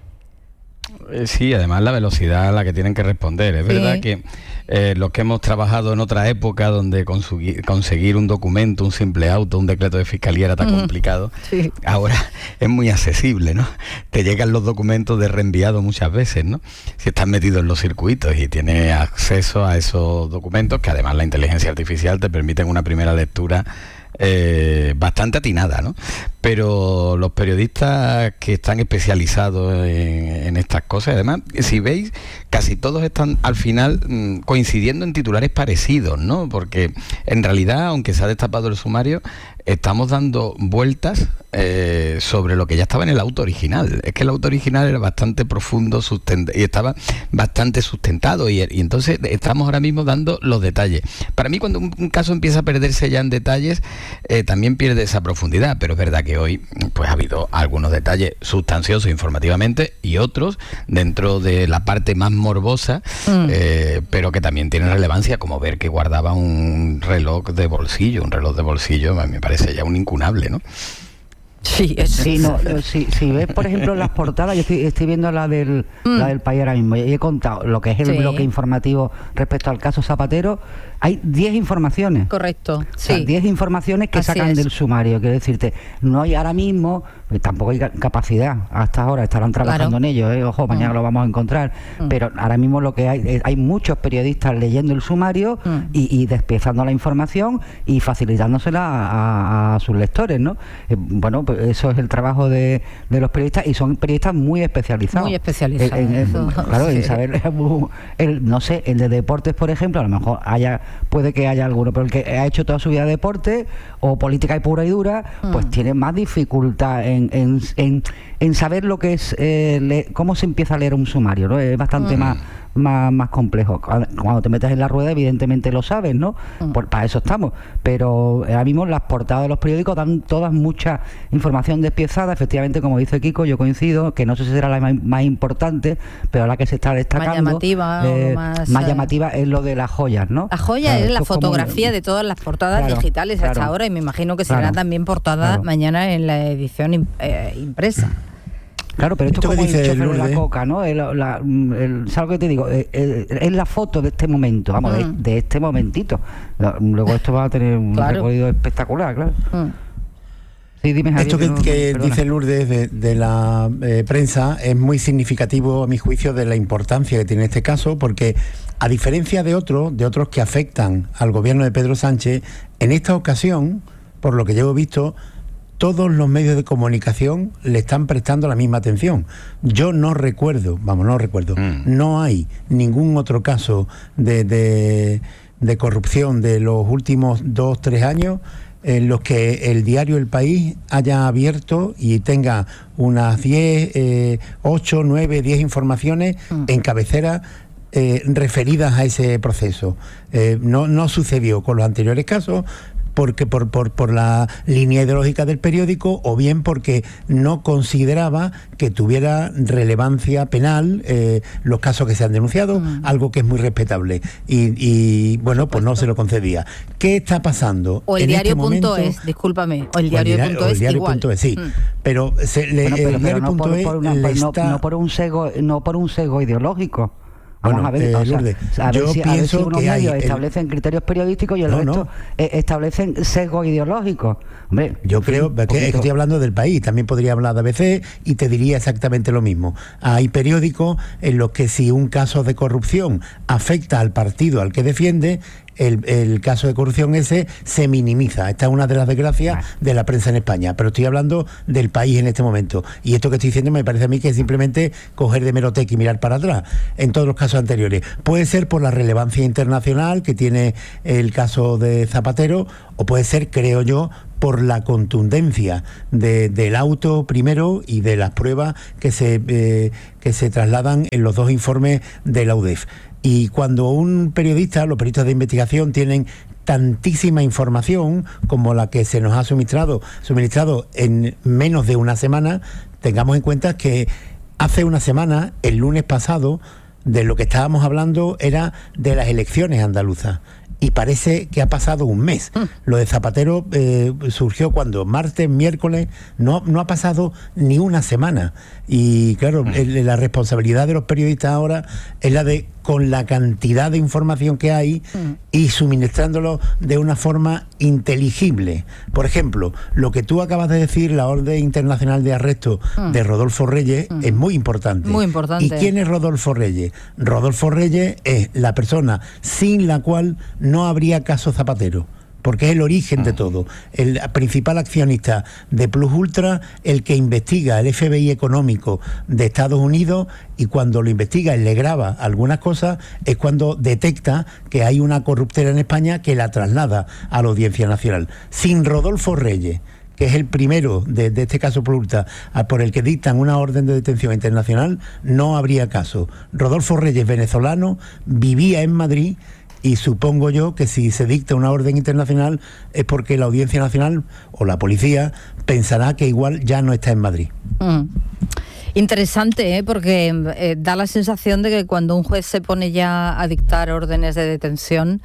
Sí, además la velocidad a la que tienen que responder. Es sí. verdad que eh, los que hemos trabajado en otra época donde conseguir, conseguir un documento, un simple auto, un decreto de fiscalía era tan mm. complicado, sí. ahora es muy accesible, ¿no? Te llegan los documentos de reenviado muchas veces, ¿no? Si estás metido en los circuitos y tienes acceso a esos documentos, que además la inteligencia artificial te permite en una primera lectura Eh, bastante atinada, ¿no? Pero los periodistas que están especializados en, en estas cosas, además, si veis, casi todos están al final mmm, coincidiendo en titulares parecidos, ¿no? Porque en realidad, aunque se ha destapado el sumario, estamos dando vueltas eh, sobre lo que ya estaba en el auto original. Es que el auto original era bastante profundo sustent- y estaba bastante sustentado y, y entonces estamos ahora mismo dando los detalles. Para mí, cuando un, un caso empieza a perderse ya en detalles, eh, también pierde esa profundidad, pero es verdad que hoy pues ha habido algunos detalles sustanciosos informativamente y otros dentro de la parte más morbosa, mm. eh, pero que también tienen relevancia, como ver que guardaba un reloj de bolsillo, un reloj de bolsillo, a mí me parece ya un incunable, ¿no? Sí, es... sí, no, si, si ves, por ejemplo, las portadas, yo estoy, estoy viendo la del, mm. la del País ahora mismo, y he contado lo que es el sí. bloque informativo respecto al caso Zapatero. Hay diez informaciones. Correcto, sí. O sea, diez informaciones que Así sacan es. del sumario. Quiero decirte, no hay ahora mismo, pues tampoco hay capacidad hasta ahora, estarán trabajando claro. en ello, ¿eh? Ojo, mañana mm. lo vamos a encontrar. Mm. Pero ahora mismo lo que hay, es, hay muchos periodistas leyendo el sumario mm. y, y despiezando la información y facilitándosela a, a, a sus lectores, ¿no? Eh, bueno, pues eso es el trabajo de, de los periodistas y son periodistas muy especializados. Muy especializados. En, en, en, claro, sí. en saber, el, no sé, el de deportes, por ejemplo, a lo mejor haya puede que haya alguno, pero el que ha hecho toda su vida deporte o política y pura y dura, mm. pues tiene más dificultad en, en, en, en saber lo que es, eh, le, cómo se empieza a leer un sumario, ¿no? Es bastante mm. más Más, más complejo. Cuando te metes en la rueda, evidentemente lo sabes, ¿no? Mm. Por, para eso estamos. Pero ahora mismo las portadas de los periódicos dan todas mucha información despiezada. Efectivamente, como dice Kiko, yo coincido, que no sé si será la más, más importante, pero la que se está destacando. Más llamativa. Eh, más, más llamativa es lo de las joyas, ¿no? La joya claro, es la fotografía como... de todas las portadas claro, digitales claro, hasta ahora, y me imagino que será claro, también portada claro. mañana en la edición eh, impresa. Claro, pero esto, esto es como el chofer de la coca, ¿no? El, la, el, ¿sabes lo que te digo? Es, es la foto de este momento, vamos, mm. de, de este momentito. Luego esto va a tener un claro. recorrido espectacular, claro. Mm. Sí, dime, Javier, esto que, no, que dice Lourdes de, de la eh, prensa es muy significativo, a mi juicio, de la importancia que tiene este caso, porque a diferencia de otros, de otros que afectan al gobierno de Pedro Sánchez, en esta ocasión, por lo que llevo visto, todos los medios de comunicación le están prestando la misma atención. Yo no recuerdo, vamos, no recuerdo, mm. no hay ningún otro caso de, de, de corrupción de los últimos dos, tres años en los que el diario El País haya abierto y tenga unas diez, eh, ocho, nueve, diez informaciones mm. en cabecera eh, referidas a ese proceso. Eh, no, no sucedió con los anteriores casos, porque por, por, por la línea ideológica del periódico, o bien porque no consideraba que tuviera relevancia penal eh, los casos que se han denunciado, mm. algo que es muy respetable. Y, y bueno, pues no se lo concedía. ¿Qué está pasando? O el diario.es, discúlpame, o el diario.es igual. Sí, mm. pero, se, le, bueno, pero, el diario.es no, por, por una, le no, está... no por un sesgo, no por un sesgo ideológico. Vamos Bueno, a ver, eh, o sea, Lourdes, a ver yo si, pienso a ver si unos que hay medios el... establecen criterios periodísticos y el no, resto no. Eh, establecen sesgos ideológicos. Hombre, yo creo que, es que estoy hablando del País, también podría hablar de A B C y te diría exactamente lo mismo. Hay periódicos en los que si un caso de corrupción afecta al partido al que defiende, El, el caso de corrupción ese se minimiza. Esta es una de las desgracias de la prensa en España, pero estoy hablando del País en este momento, y esto que estoy diciendo me parece a mí que es simplemente coger de meroteca y mirar para atrás. En todos los casos anteriores puede ser por la relevancia internacional que tiene el caso de Zapatero, o puede ser, creo yo, por la contundencia de, del auto primero y de las pruebas que se, eh, que se trasladan en los dos informes de la U D E F. Y cuando un periodista, los periodistas de investigación tienen tantísima información como la que se nos ha suministrado, suministrado en menos de una semana, tengamos en cuenta que hace una semana, el lunes pasado, de lo que estábamos hablando era de las elecciones andaluzas. Y parece que ha pasado un mes. Lo de Zapatero eh, surgió cuando martes, miércoles, no, no ha pasado ni una semana. Y claro, el, la responsabilidad de los periodistas ahora es la de, con la cantidad de información que hay, mm. y suministrándolo de una forma inteligible. Por ejemplo, lo que tú acabas de decir, la orden internacional de arresto mm. de Rodolfo Reyes, mm. es muy importante. Muy importante. ¿Y quién es Rodolfo Reyes? Rodolfo Reyes es la persona sin la cual no habría caso Zapatero, porque es el origen de todo, el principal accionista de Plus Ultra, el que investiga el F B I económico de Estados Unidos, y cuando lo investiga y le graba algunas cosas es cuando detecta que hay una corruptela en España que la traslada a la Audiencia Nacional. Sin Rodolfo Reyes, que es el primero de, de este caso Plus Ultra, por el que dictan una orden de detención internacional, no habría caso. Rodolfo Reyes, venezolano, vivía en Madrid, y supongo yo que si se dicta una orden internacional es porque la Audiencia Nacional o la policía pensará que igual ya no está en Madrid. Mm. Interesante, ¿eh? Porque eh, da la sensación de que cuando un juez se pone ya a dictar órdenes de detención,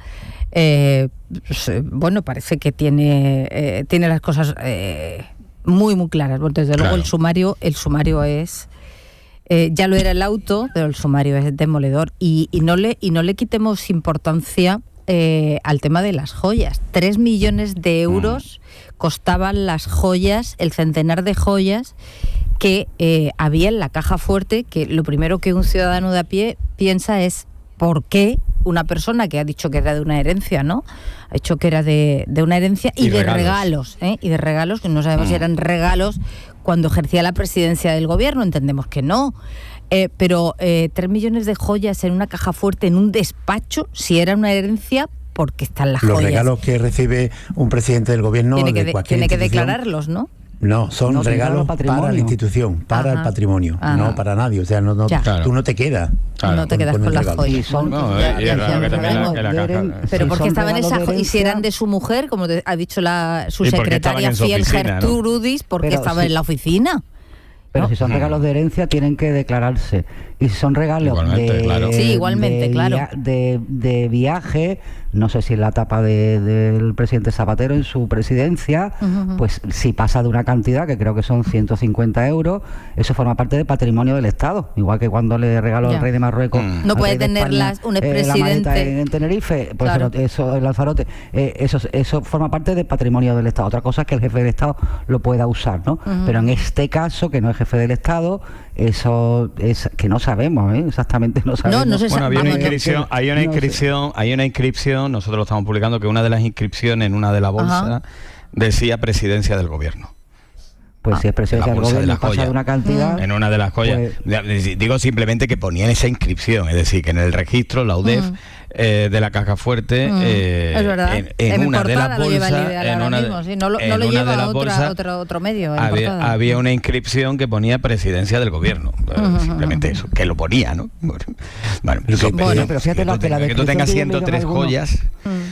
eh, pues, bueno, parece que tiene, eh, tiene las cosas eh, muy, muy claras. Bueno, desde luego claro. el sumario, el sumario es... Eh, ya lo era el auto, pero el sumario es demoledor, y, y, no, le, y no le quitemos importancia eh, al tema de las joyas. Tres millones de euros mm. costaban las joyas, el centenar de joyas que eh, había en la caja fuerte, que lo primero que un ciudadano de a pie piensa es ¿por qué una persona que ha dicho que era de una herencia, ¿no? Ha dicho que era de, de una herencia y, y de regalos, regalos ¿eh? y de regalos, que no sabemos mm. si eran regalos cuando ejercía la presidencia del gobierno, entendemos que no. Eh, pero eh, tres millones de joyas en una caja fuerte, en un despacho, si era una herencia, porque están las Los joyas. Los regalos que recibe un presidente del gobierno tiene que, de cualquier tiene que declararlos, ¿no? No, son no, regalos para la institución, para Ajá. el patrimonio, Ajá. no para nadie. O sea, no, no claro. tú no te quedas. Claro. No te quedas con, con las joyas. Son, no, ya, ya, ya, que también la, que la caja, pero si porque estaban esas joyas, y si eran de su mujer, como te, ha dicho la su secretaria fiel Gertrudis, ¿no? porque pero estaba sí. en la oficina. Pero ¿no? si son regalos de herencia tienen que declararse. Y si son regalos igualmente, de, claro. sí, igualmente, de, claro. via- de, de viaje, no sé si en la etapa de, del presidente Zapatero en su presidencia, uh-huh. pues si pasa de una cantidad, que creo que son ciento cincuenta euros, eso forma parte del patrimonio del Estado. Igual que cuando le regaló el rey de Marruecos. Mm. No puede tenerlas un expresidente. Eh, en, en Tenerife, pues claro. eso, el Alfarote, eh, eso, eso forma parte del patrimonio del Estado. Otra cosa es que el jefe del Estado lo pueda usar, ¿no? Uh-huh. Pero en este caso, que no es jefe del Estado, eso es que no sabemos, ¿eh? exactamente no sabemos. No, no se bueno, había vamos, una inscripción, no, hay una no inscripción, hay una inscripción, nosotros lo estamos publicando, que una de las inscripciones en una de la bolsa Ajá. decía presidencia del gobierno. Pues ah, si es presidencia del gobierno pasa de una cantidad... En una de las joyas. Pues, digo simplemente que ponían esa inscripción, es decir, que en el registro, la U D E F, mm. eh, de la caja fuerte, mm. eh, es verdad. en, en, en una de las bolsas... En una mismo, sí. No lo, no lo lleva otra, otro, otro medio. Había, había una inscripción que ponía presidencia del gobierno. Uh-huh. Simplemente eso, que lo ponía, ¿no? Bueno, bueno, que, bueno pero fíjate que, la, que, la que tú tengas ciento tres joyas... Mm.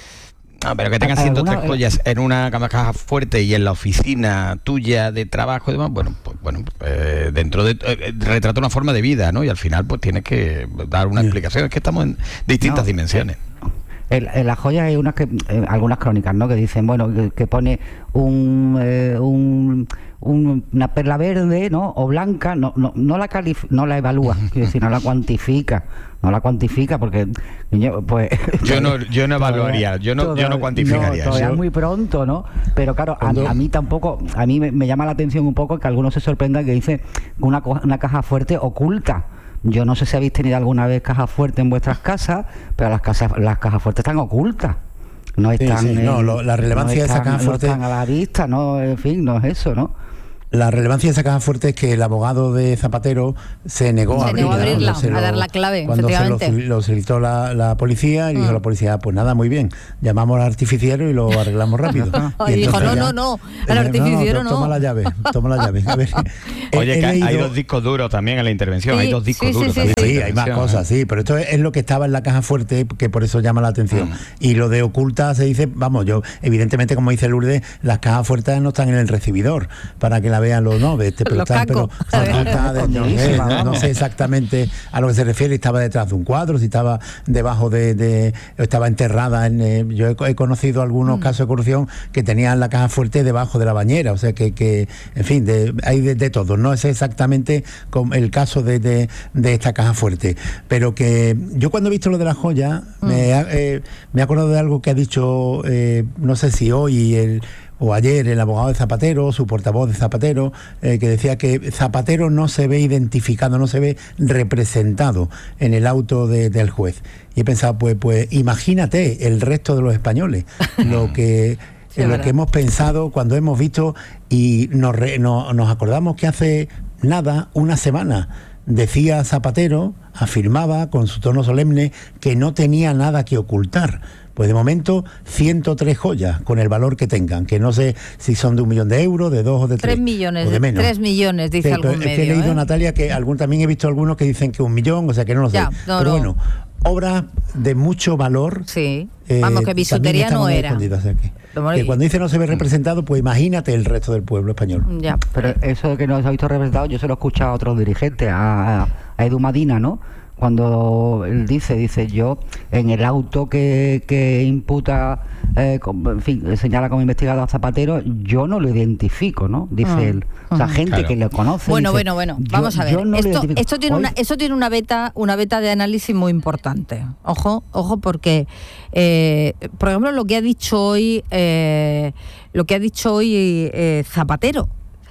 No, pero que tengas ciento tres joyas en una caja fuerte y en la oficina tuya de trabajo y demás, bueno, pues bueno, eh, dentro de eh, retrata una forma de vida, ¿no? Y al final pues tienes que dar una explicación, es que estamos en distintas no, dimensiones. En, en las joyas hay unas que, eh, algunas crónicas, ¿no? Que dicen, bueno, que, que pone un, eh, un, un una perla verde, ¿no? O blanca, no, no, no la calif no la evalúa, quiero decir, no la cuantifica. No la cuantifica porque yo, pues yo no yo no evaluaría, yo no todavía, yo no cuantificaría. No, todavía es muy pronto, ¿no? Pero claro, a, a mí tampoco, a mí me, me llama la atención un poco que algunos se sorprendan que dice una, una caja fuerte oculta. Yo no sé si habéis tenido alguna vez caja fuerte en vuestras casas, pero las casas las cajas fuertes están ocultas. No están, sí, sí, no, lo, la relevancia no están, de esa caja fuerte no están a la vista, no, en fin, no es eso, ¿no? La relevancia de esa caja fuerte es que el abogado de Zapatero se negó se a abrirla, negó a, abrirla, ¿no? lo, a dar la clave, cuando efectivamente. Se lo, lo solicitó la, la policía y mm. dijo la policía, pues nada, muy bien, llamamos al artificiero y lo arreglamos rápido. y, y dijo, no, ya, no, no, al artificiero no. no. Toma la llave, toma la llave. A ver, Oye, he, que he leído... hay dos discos duros también en la intervención, sí, hay dos discos sí, duros sí, también. Sí, sí hay más cosas, sí, pero esto es, es lo que estaba en la caja fuerte, que por eso llama la atención. Mm. Y lo de oculta se dice, vamos, yo, evidentemente, como dice Lourdes, las cajas fuertes no están en el recibidor, para que la vean los no, este, pero, están, pero oculta de, no, sé, no, no sé exactamente a lo que se refiere, estaba detrás de un cuadro, si estaba debajo de, de estaba enterrada en, eh, yo he, he conocido algunos mm. casos de corrupción que tenían la caja fuerte debajo de la bañera, o sea que, que en fin, de, hay de, de todo, no es exactamente como el caso de, de, de esta caja fuerte, pero que yo cuando he visto lo de la joya mm. me, eh, me he acordado de algo que ha dicho, eh, no sé si hoy el o ayer el abogado de Zapatero, su portavoz de Zapatero, eh, que decía que Zapatero no se ve identificado, no se ve representado en el auto de, del juez. Y he pensado, pues, pues imagínate el resto de los españoles, lo que... Sí, lo que hemos pensado cuando hemos visto y nos, re, no, nos acordamos que hace nada, una semana, decía Zapatero, afirmaba con su tono solemne que no tenía nada que ocultar. Pues de momento, ciento tres joyas, con el valor que tengan, que no sé si son de un millón de euros, de dos o de tres. Tres millones, o de menos. Tres millones, dice sí, algún medio. Es que he leído, ¿eh? Natalia, que algún, también he visto algunos que dicen que un millón, o sea que no lo ya, sé. No, pero no. Bueno, obras de mucho valor. Sí, eh, vamos, que bisutería no era. O sea que, que cuando dice no se ve representado, pues imagínate el resto del pueblo español. Ya, pero eso de que no se ha visto representado, yo se lo he escuchado a otros dirigentes, a, a Edu Madina, ¿no? Cuando él dice, dice yo, en el auto que, que imputa, eh, con, en fin, señala como investigado a Zapatero, yo no lo identifico, ¿no? Dice uh, él. O sea, uh, gente claro. que lo conoce. Bueno, dice, bueno, bueno, vamos a ver. No esto, esto tiene una, eso tiene una beta, una beta de análisis muy importante. Ojo, ojo, porque, eh, por ejemplo, lo que ha dicho hoy, eh, lo que ha dicho hoy eh, Zapatero.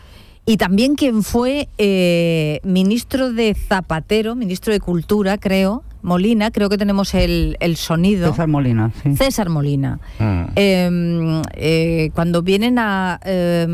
Y también quien fue eh, ministro de Zapatero, ministro de Cultura, creo, Molina, creo que tenemos el, el sonido. César Molina, sí. César Molina. Mm. Eh, eh, cuando vienen a eh,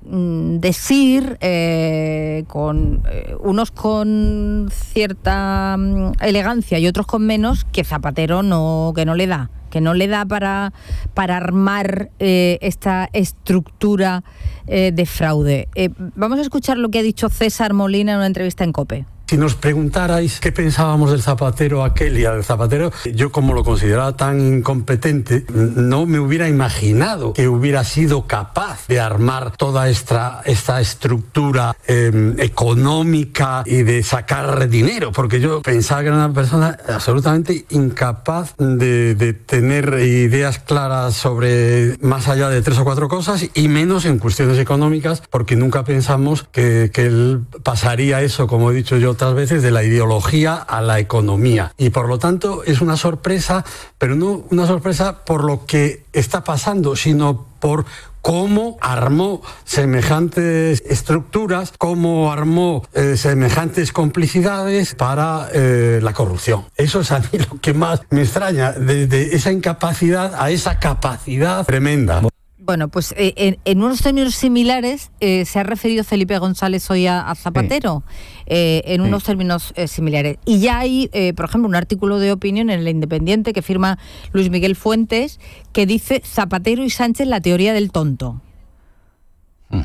decir, eh, con eh, unos con cierta um, elegancia y otros con menos, que Zapatero no, que no le da. que no le da para, para armar eh, esta estructura eh, de fraude. Eh, vamos a escuchar lo que ha dicho César Molina en una entrevista en COPE. Si nos preguntarais qué pensábamos del Zapatero aquel y al Zapatero, yo como lo consideraba tan incompetente, no me hubiera imaginado que hubiera sido capaz de armar toda esta, esta estructura eh, económica y de sacar dinero, porque yo pensaba que era una persona absolutamente incapaz de, de tener ideas claras sobre más allá de tres o cuatro cosas y menos en cuestiones económicas, porque nunca pensamos que, que él pasaría eso, como he dicho yo otras veces, de la ideología a la economía. Y por lo tanto es una sorpresa, pero no una sorpresa por lo que está pasando, sino por cómo armó semejantes estructuras, cómo armó eh, semejantes complicidades para eh, la corrupción. Eso es a mí lo que más me extraña, desde esa incapacidad a esa capacidad tremenda. Bueno, pues eh, en, en unos términos similares eh, se ha referido Felipe González hoy a, a Zapatero, sí. eh, en unos sí. términos eh, similares. Y ya hay, eh, por ejemplo, un artículo de opinión en El Independiente que firma Luis Miguel Fuentes que dice Zapatero y Sánchez, la teoría del tonto. Uh-huh.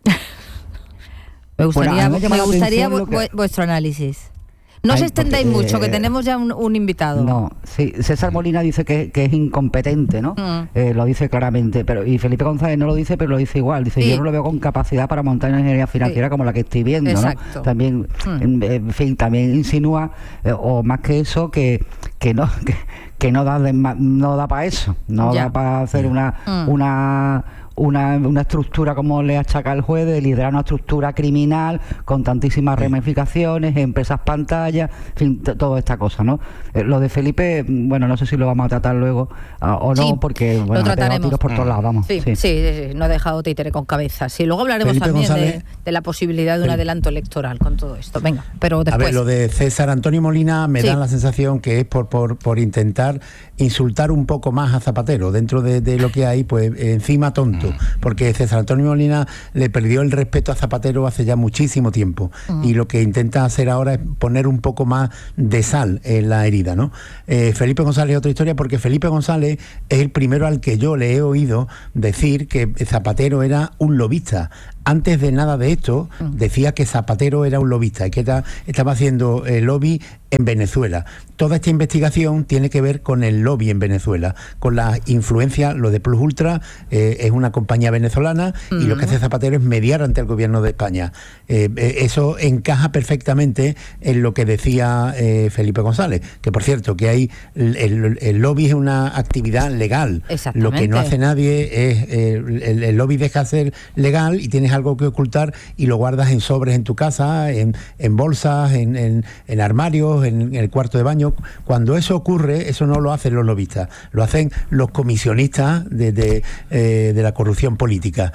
me gustaría, bueno, me me gustaría vu- que... vuestro análisis. No Ay, os extendáis porque, mucho, eh, que tenemos ya un, un invitado. No, sí, César Molina dice que, que es incompetente, ¿no? Mm. Eh, lo dice claramente, pero y Felipe González no lo dice, pero lo dice igual. Dice, sí. yo no lo veo con capacidad para montar una ingeniería financiera sí. como la que estoy viendo, Exacto. ¿no? También, mm. en, en fin, también insinúa, eh, o más que eso, que, que no... Que, que no da de, no da para eso, no ya. da para hacer una mm. una Una, una estructura como le achaca el juez de liderar una estructura criminal con tantísimas sí. ramificaciones, empresas pantallas, en fin, t- toda esta cosa, ¿no? Eh, lo de Felipe, bueno, no sé si lo vamos a tratar luego uh, o no, sí, porque bueno, ha pegado tiros por todos lados, vamos. Sí, sí, sí, sí, sí, no ha dejado títere con cabeza. Sí, luego hablaremos Felipe también de, de la posibilidad de un Felipe. adelanto electoral con todo esto. Venga, pero después. A ver, lo de César Antonio Molina me sí. da la sensación que es por, por, por intentar insultar un poco más a Zapatero. Dentro de, de lo que hay, pues encima tonto. Porque César Antonio Molina le perdió el respeto a Zapatero hace ya muchísimo tiempo uh-huh. y lo que intenta hacer ahora es poner un poco más de sal en la herida, ¿no? Eh, Felipe González es otra historia, porque Felipe González es el primero al que yo le he oído decir que Zapatero era un lobista. Antes de nada de esto, decía que Zapatero era un lobista y que era, estaba haciendo eh, lobby en Venezuela. Toda esta investigación tiene que ver con el lobby en Venezuela, con la influencia, lo de Plus Ultra eh, es una compañía venezolana uh-huh. y lo que hace Zapatero es mediar ante el gobierno de España. Eh, eh, eso encaja perfectamente en lo que decía eh, Felipe González, que por cierto, que hay el, el, el lobby es una actividad legal. Lo que no hace nadie es, eh, el, el lobby deja de ser legal y tienes algo que ocultar y lo guardas en sobres en tu casa, en, en bolsas, en, en, en armarios, en, en el cuarto de baño. Cuando eso ocurre, eso no lo hacen los lobistas, lo hacen los comisionistas de, de, eh, de la corrupción política.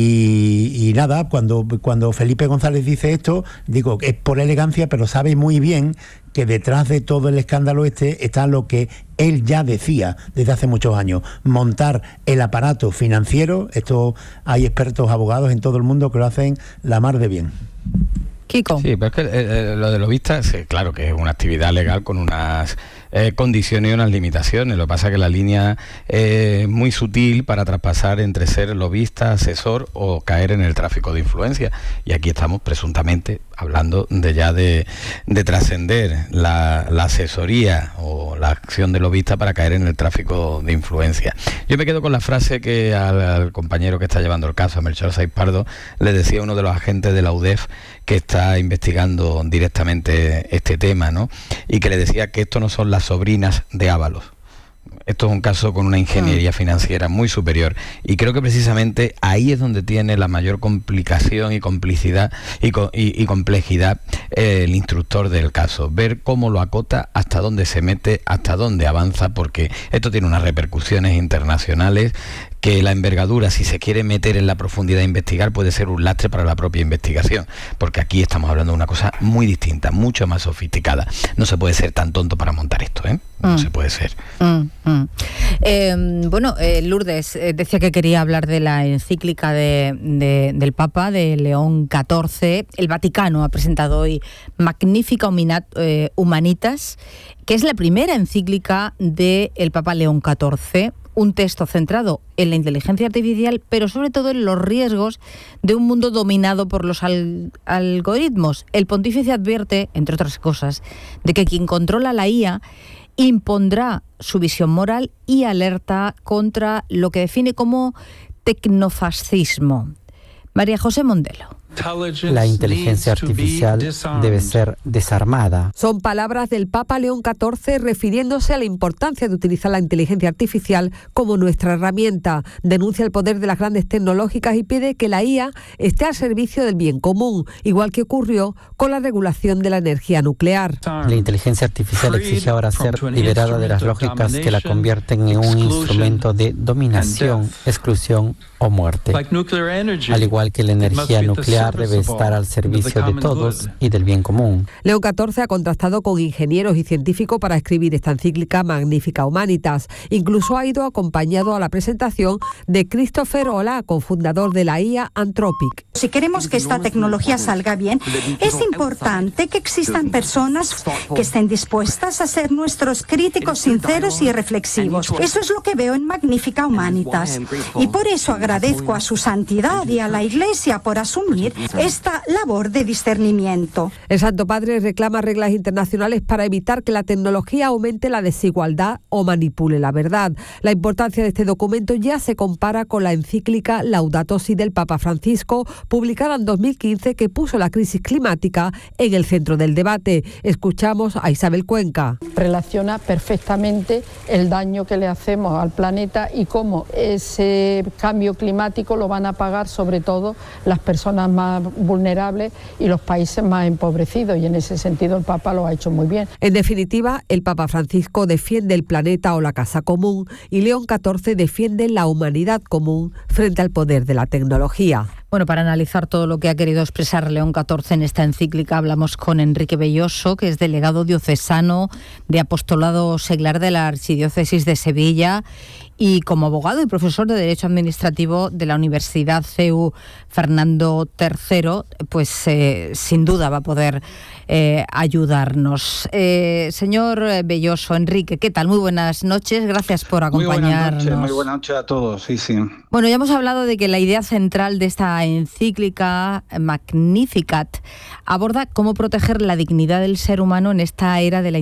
Y, y nada, cuando, cuando Felipe González dice esto, digo, es por elegancia, pero sabe muy bien que detrás de todo el escándalo este está lo que él ya decía desde hace muchos años, montar el aparato financiero. Esto hay expertos abogados en todo el mundo que lo hacen la mar de bien. Kiko. Sí, pero es que eh, lo de lobistas, sí, claro que es una actividad legal con unas eh, condiciones y unas limitaciones. Lo que pasa es que la línea eh, es muy sutil para traspasar entre ser lobista, asesor o caer en el tráfico de influencia. Y aquí estamos presuntamente hablando de ya de, de trascender la, la asesoría o la acción de lobista para caer en el tráfico de influencia. Yo me quedo con la frase que al, al compañero que está llevando el caso, a Melchor Saiz Pardo, le decía uno de los agentes de la U D E F que está investigando directamente este tema, ¿no? Y que le decía que esto no son las sobrinas de Ábalos. Esto es un caso con una ingeniería financiera muy superior y creo que precisamente ahí es donde tiene la mayor complicación y complicidad y, y, y complejidad eh, el instructor del caso, ver cómo lo acota, hasta dónde se mete, hasta dónde avanza, porque esto tiene unas repercusiones internacionales que la envergadura, si se quiere meter en la profundidad de investigar, puede ser un lastre para la propia investigación, porque aquí estamos hablando de una cosa muy distinta, mucho más sofisticada. No se puede ser tan tonto para montar esto, ¿eh? No mm. se puede ser. Mm, mm. Eh, bueno, eh, Lourdes eh, decía que quería hablar de la encíclica de, de, del Papa, de León catorce. El Vaticano ha presentado hoy Magnificat Humanitas, que es la primera encíclica del Papa León catorce. Un texto centrado en la inteligencia artificial, pero sobre todo en los riesgos de un mundo dominado por los al- algoritmos. El pontífice advierte, entre otras cosas, de que quien controla la I A impondrá su visión moral y alerta contra lo que define como tecnofascismo. María José Mondelo. La inteligencia artificial debe ser desarmada. Son palabras del Papa León catorce refiriéndose a la importancia de utilizar la inteligencia artificial como nuestra herramienta. Denuncia el poder de las grandes tecnológicas y pide que la I A esté al servicio del bien común, igual que ocurrió con la regulación de la energía nuclear. La inteligencia artificial exige ahora ser liberada de las lógicas que la convierten en un instrumento de dominación, exclusión o muerte. Al igual que la energía nuclear debe estar al servicio de todos y del bien común. León catorce ha contrastado con ingenieros y científicos para escribir esta encíclica Magnificat Humanitas. Incluso ha ido acompañado a la presentación de Christopher Olah, cofundador de la I A Anthropic. Si queremos que esta tecnología salga bien, es importante que existan personas que estén dispuestas a ser nuestros críticos sinceros y reflexivos. Eso es lo que veo en Magnificat Humanitas. Y por eso agradezco a su santidad y a la Iglesia por asumir esta labor de discernimiento. El Santo Padre reclama reglas internacionales para evitar que la tecnología aumente la desigualdad o manipule la verdad. La importancia de este documento ya se compara con la encíclica Laudato Si del Papa Francisco, publicada en dos mil quince, que puso la crisis climática en el centro del debate. Escuchamos a Isabel Cuenca. Relaciona perfectamente el daño que le hacemos al planeta y cómo ese cambio climático lo van a pagar sobre todo las personas más vulnerables y los países más empobrecidos, y en ese sentido el Papa lo ha hecho muy bien. En definitiva, el Papa Francisco defiende el planeta o la casa común y León catorce defiende la humanidad común frente al poder de la tecnología. Bueno, para analizar todo lo que ha querido expresar León catorce en esta encíclica, hablamos con Enrique Belloso, que es delegado diocesano de Apostolado Seglar de la Archidiócesis de Sevilla, y como abogado y profesor de Derecho Administrativo de la Universidad C E U Fernando tercero, pues eh, sin duda va a poder eh, ayudarnos. Eh, señor Belloso, Enrique, ¿qué tal? Muy buenas noches, gracias por acompañarnos. Muy buenas noches, muy buenas noches a todos, sí, sí. Bueno, ya hemos hablado de que la idea central de esta encíclica Magnificat aborda cómo proteger la dignidad del ser humano en esta era de la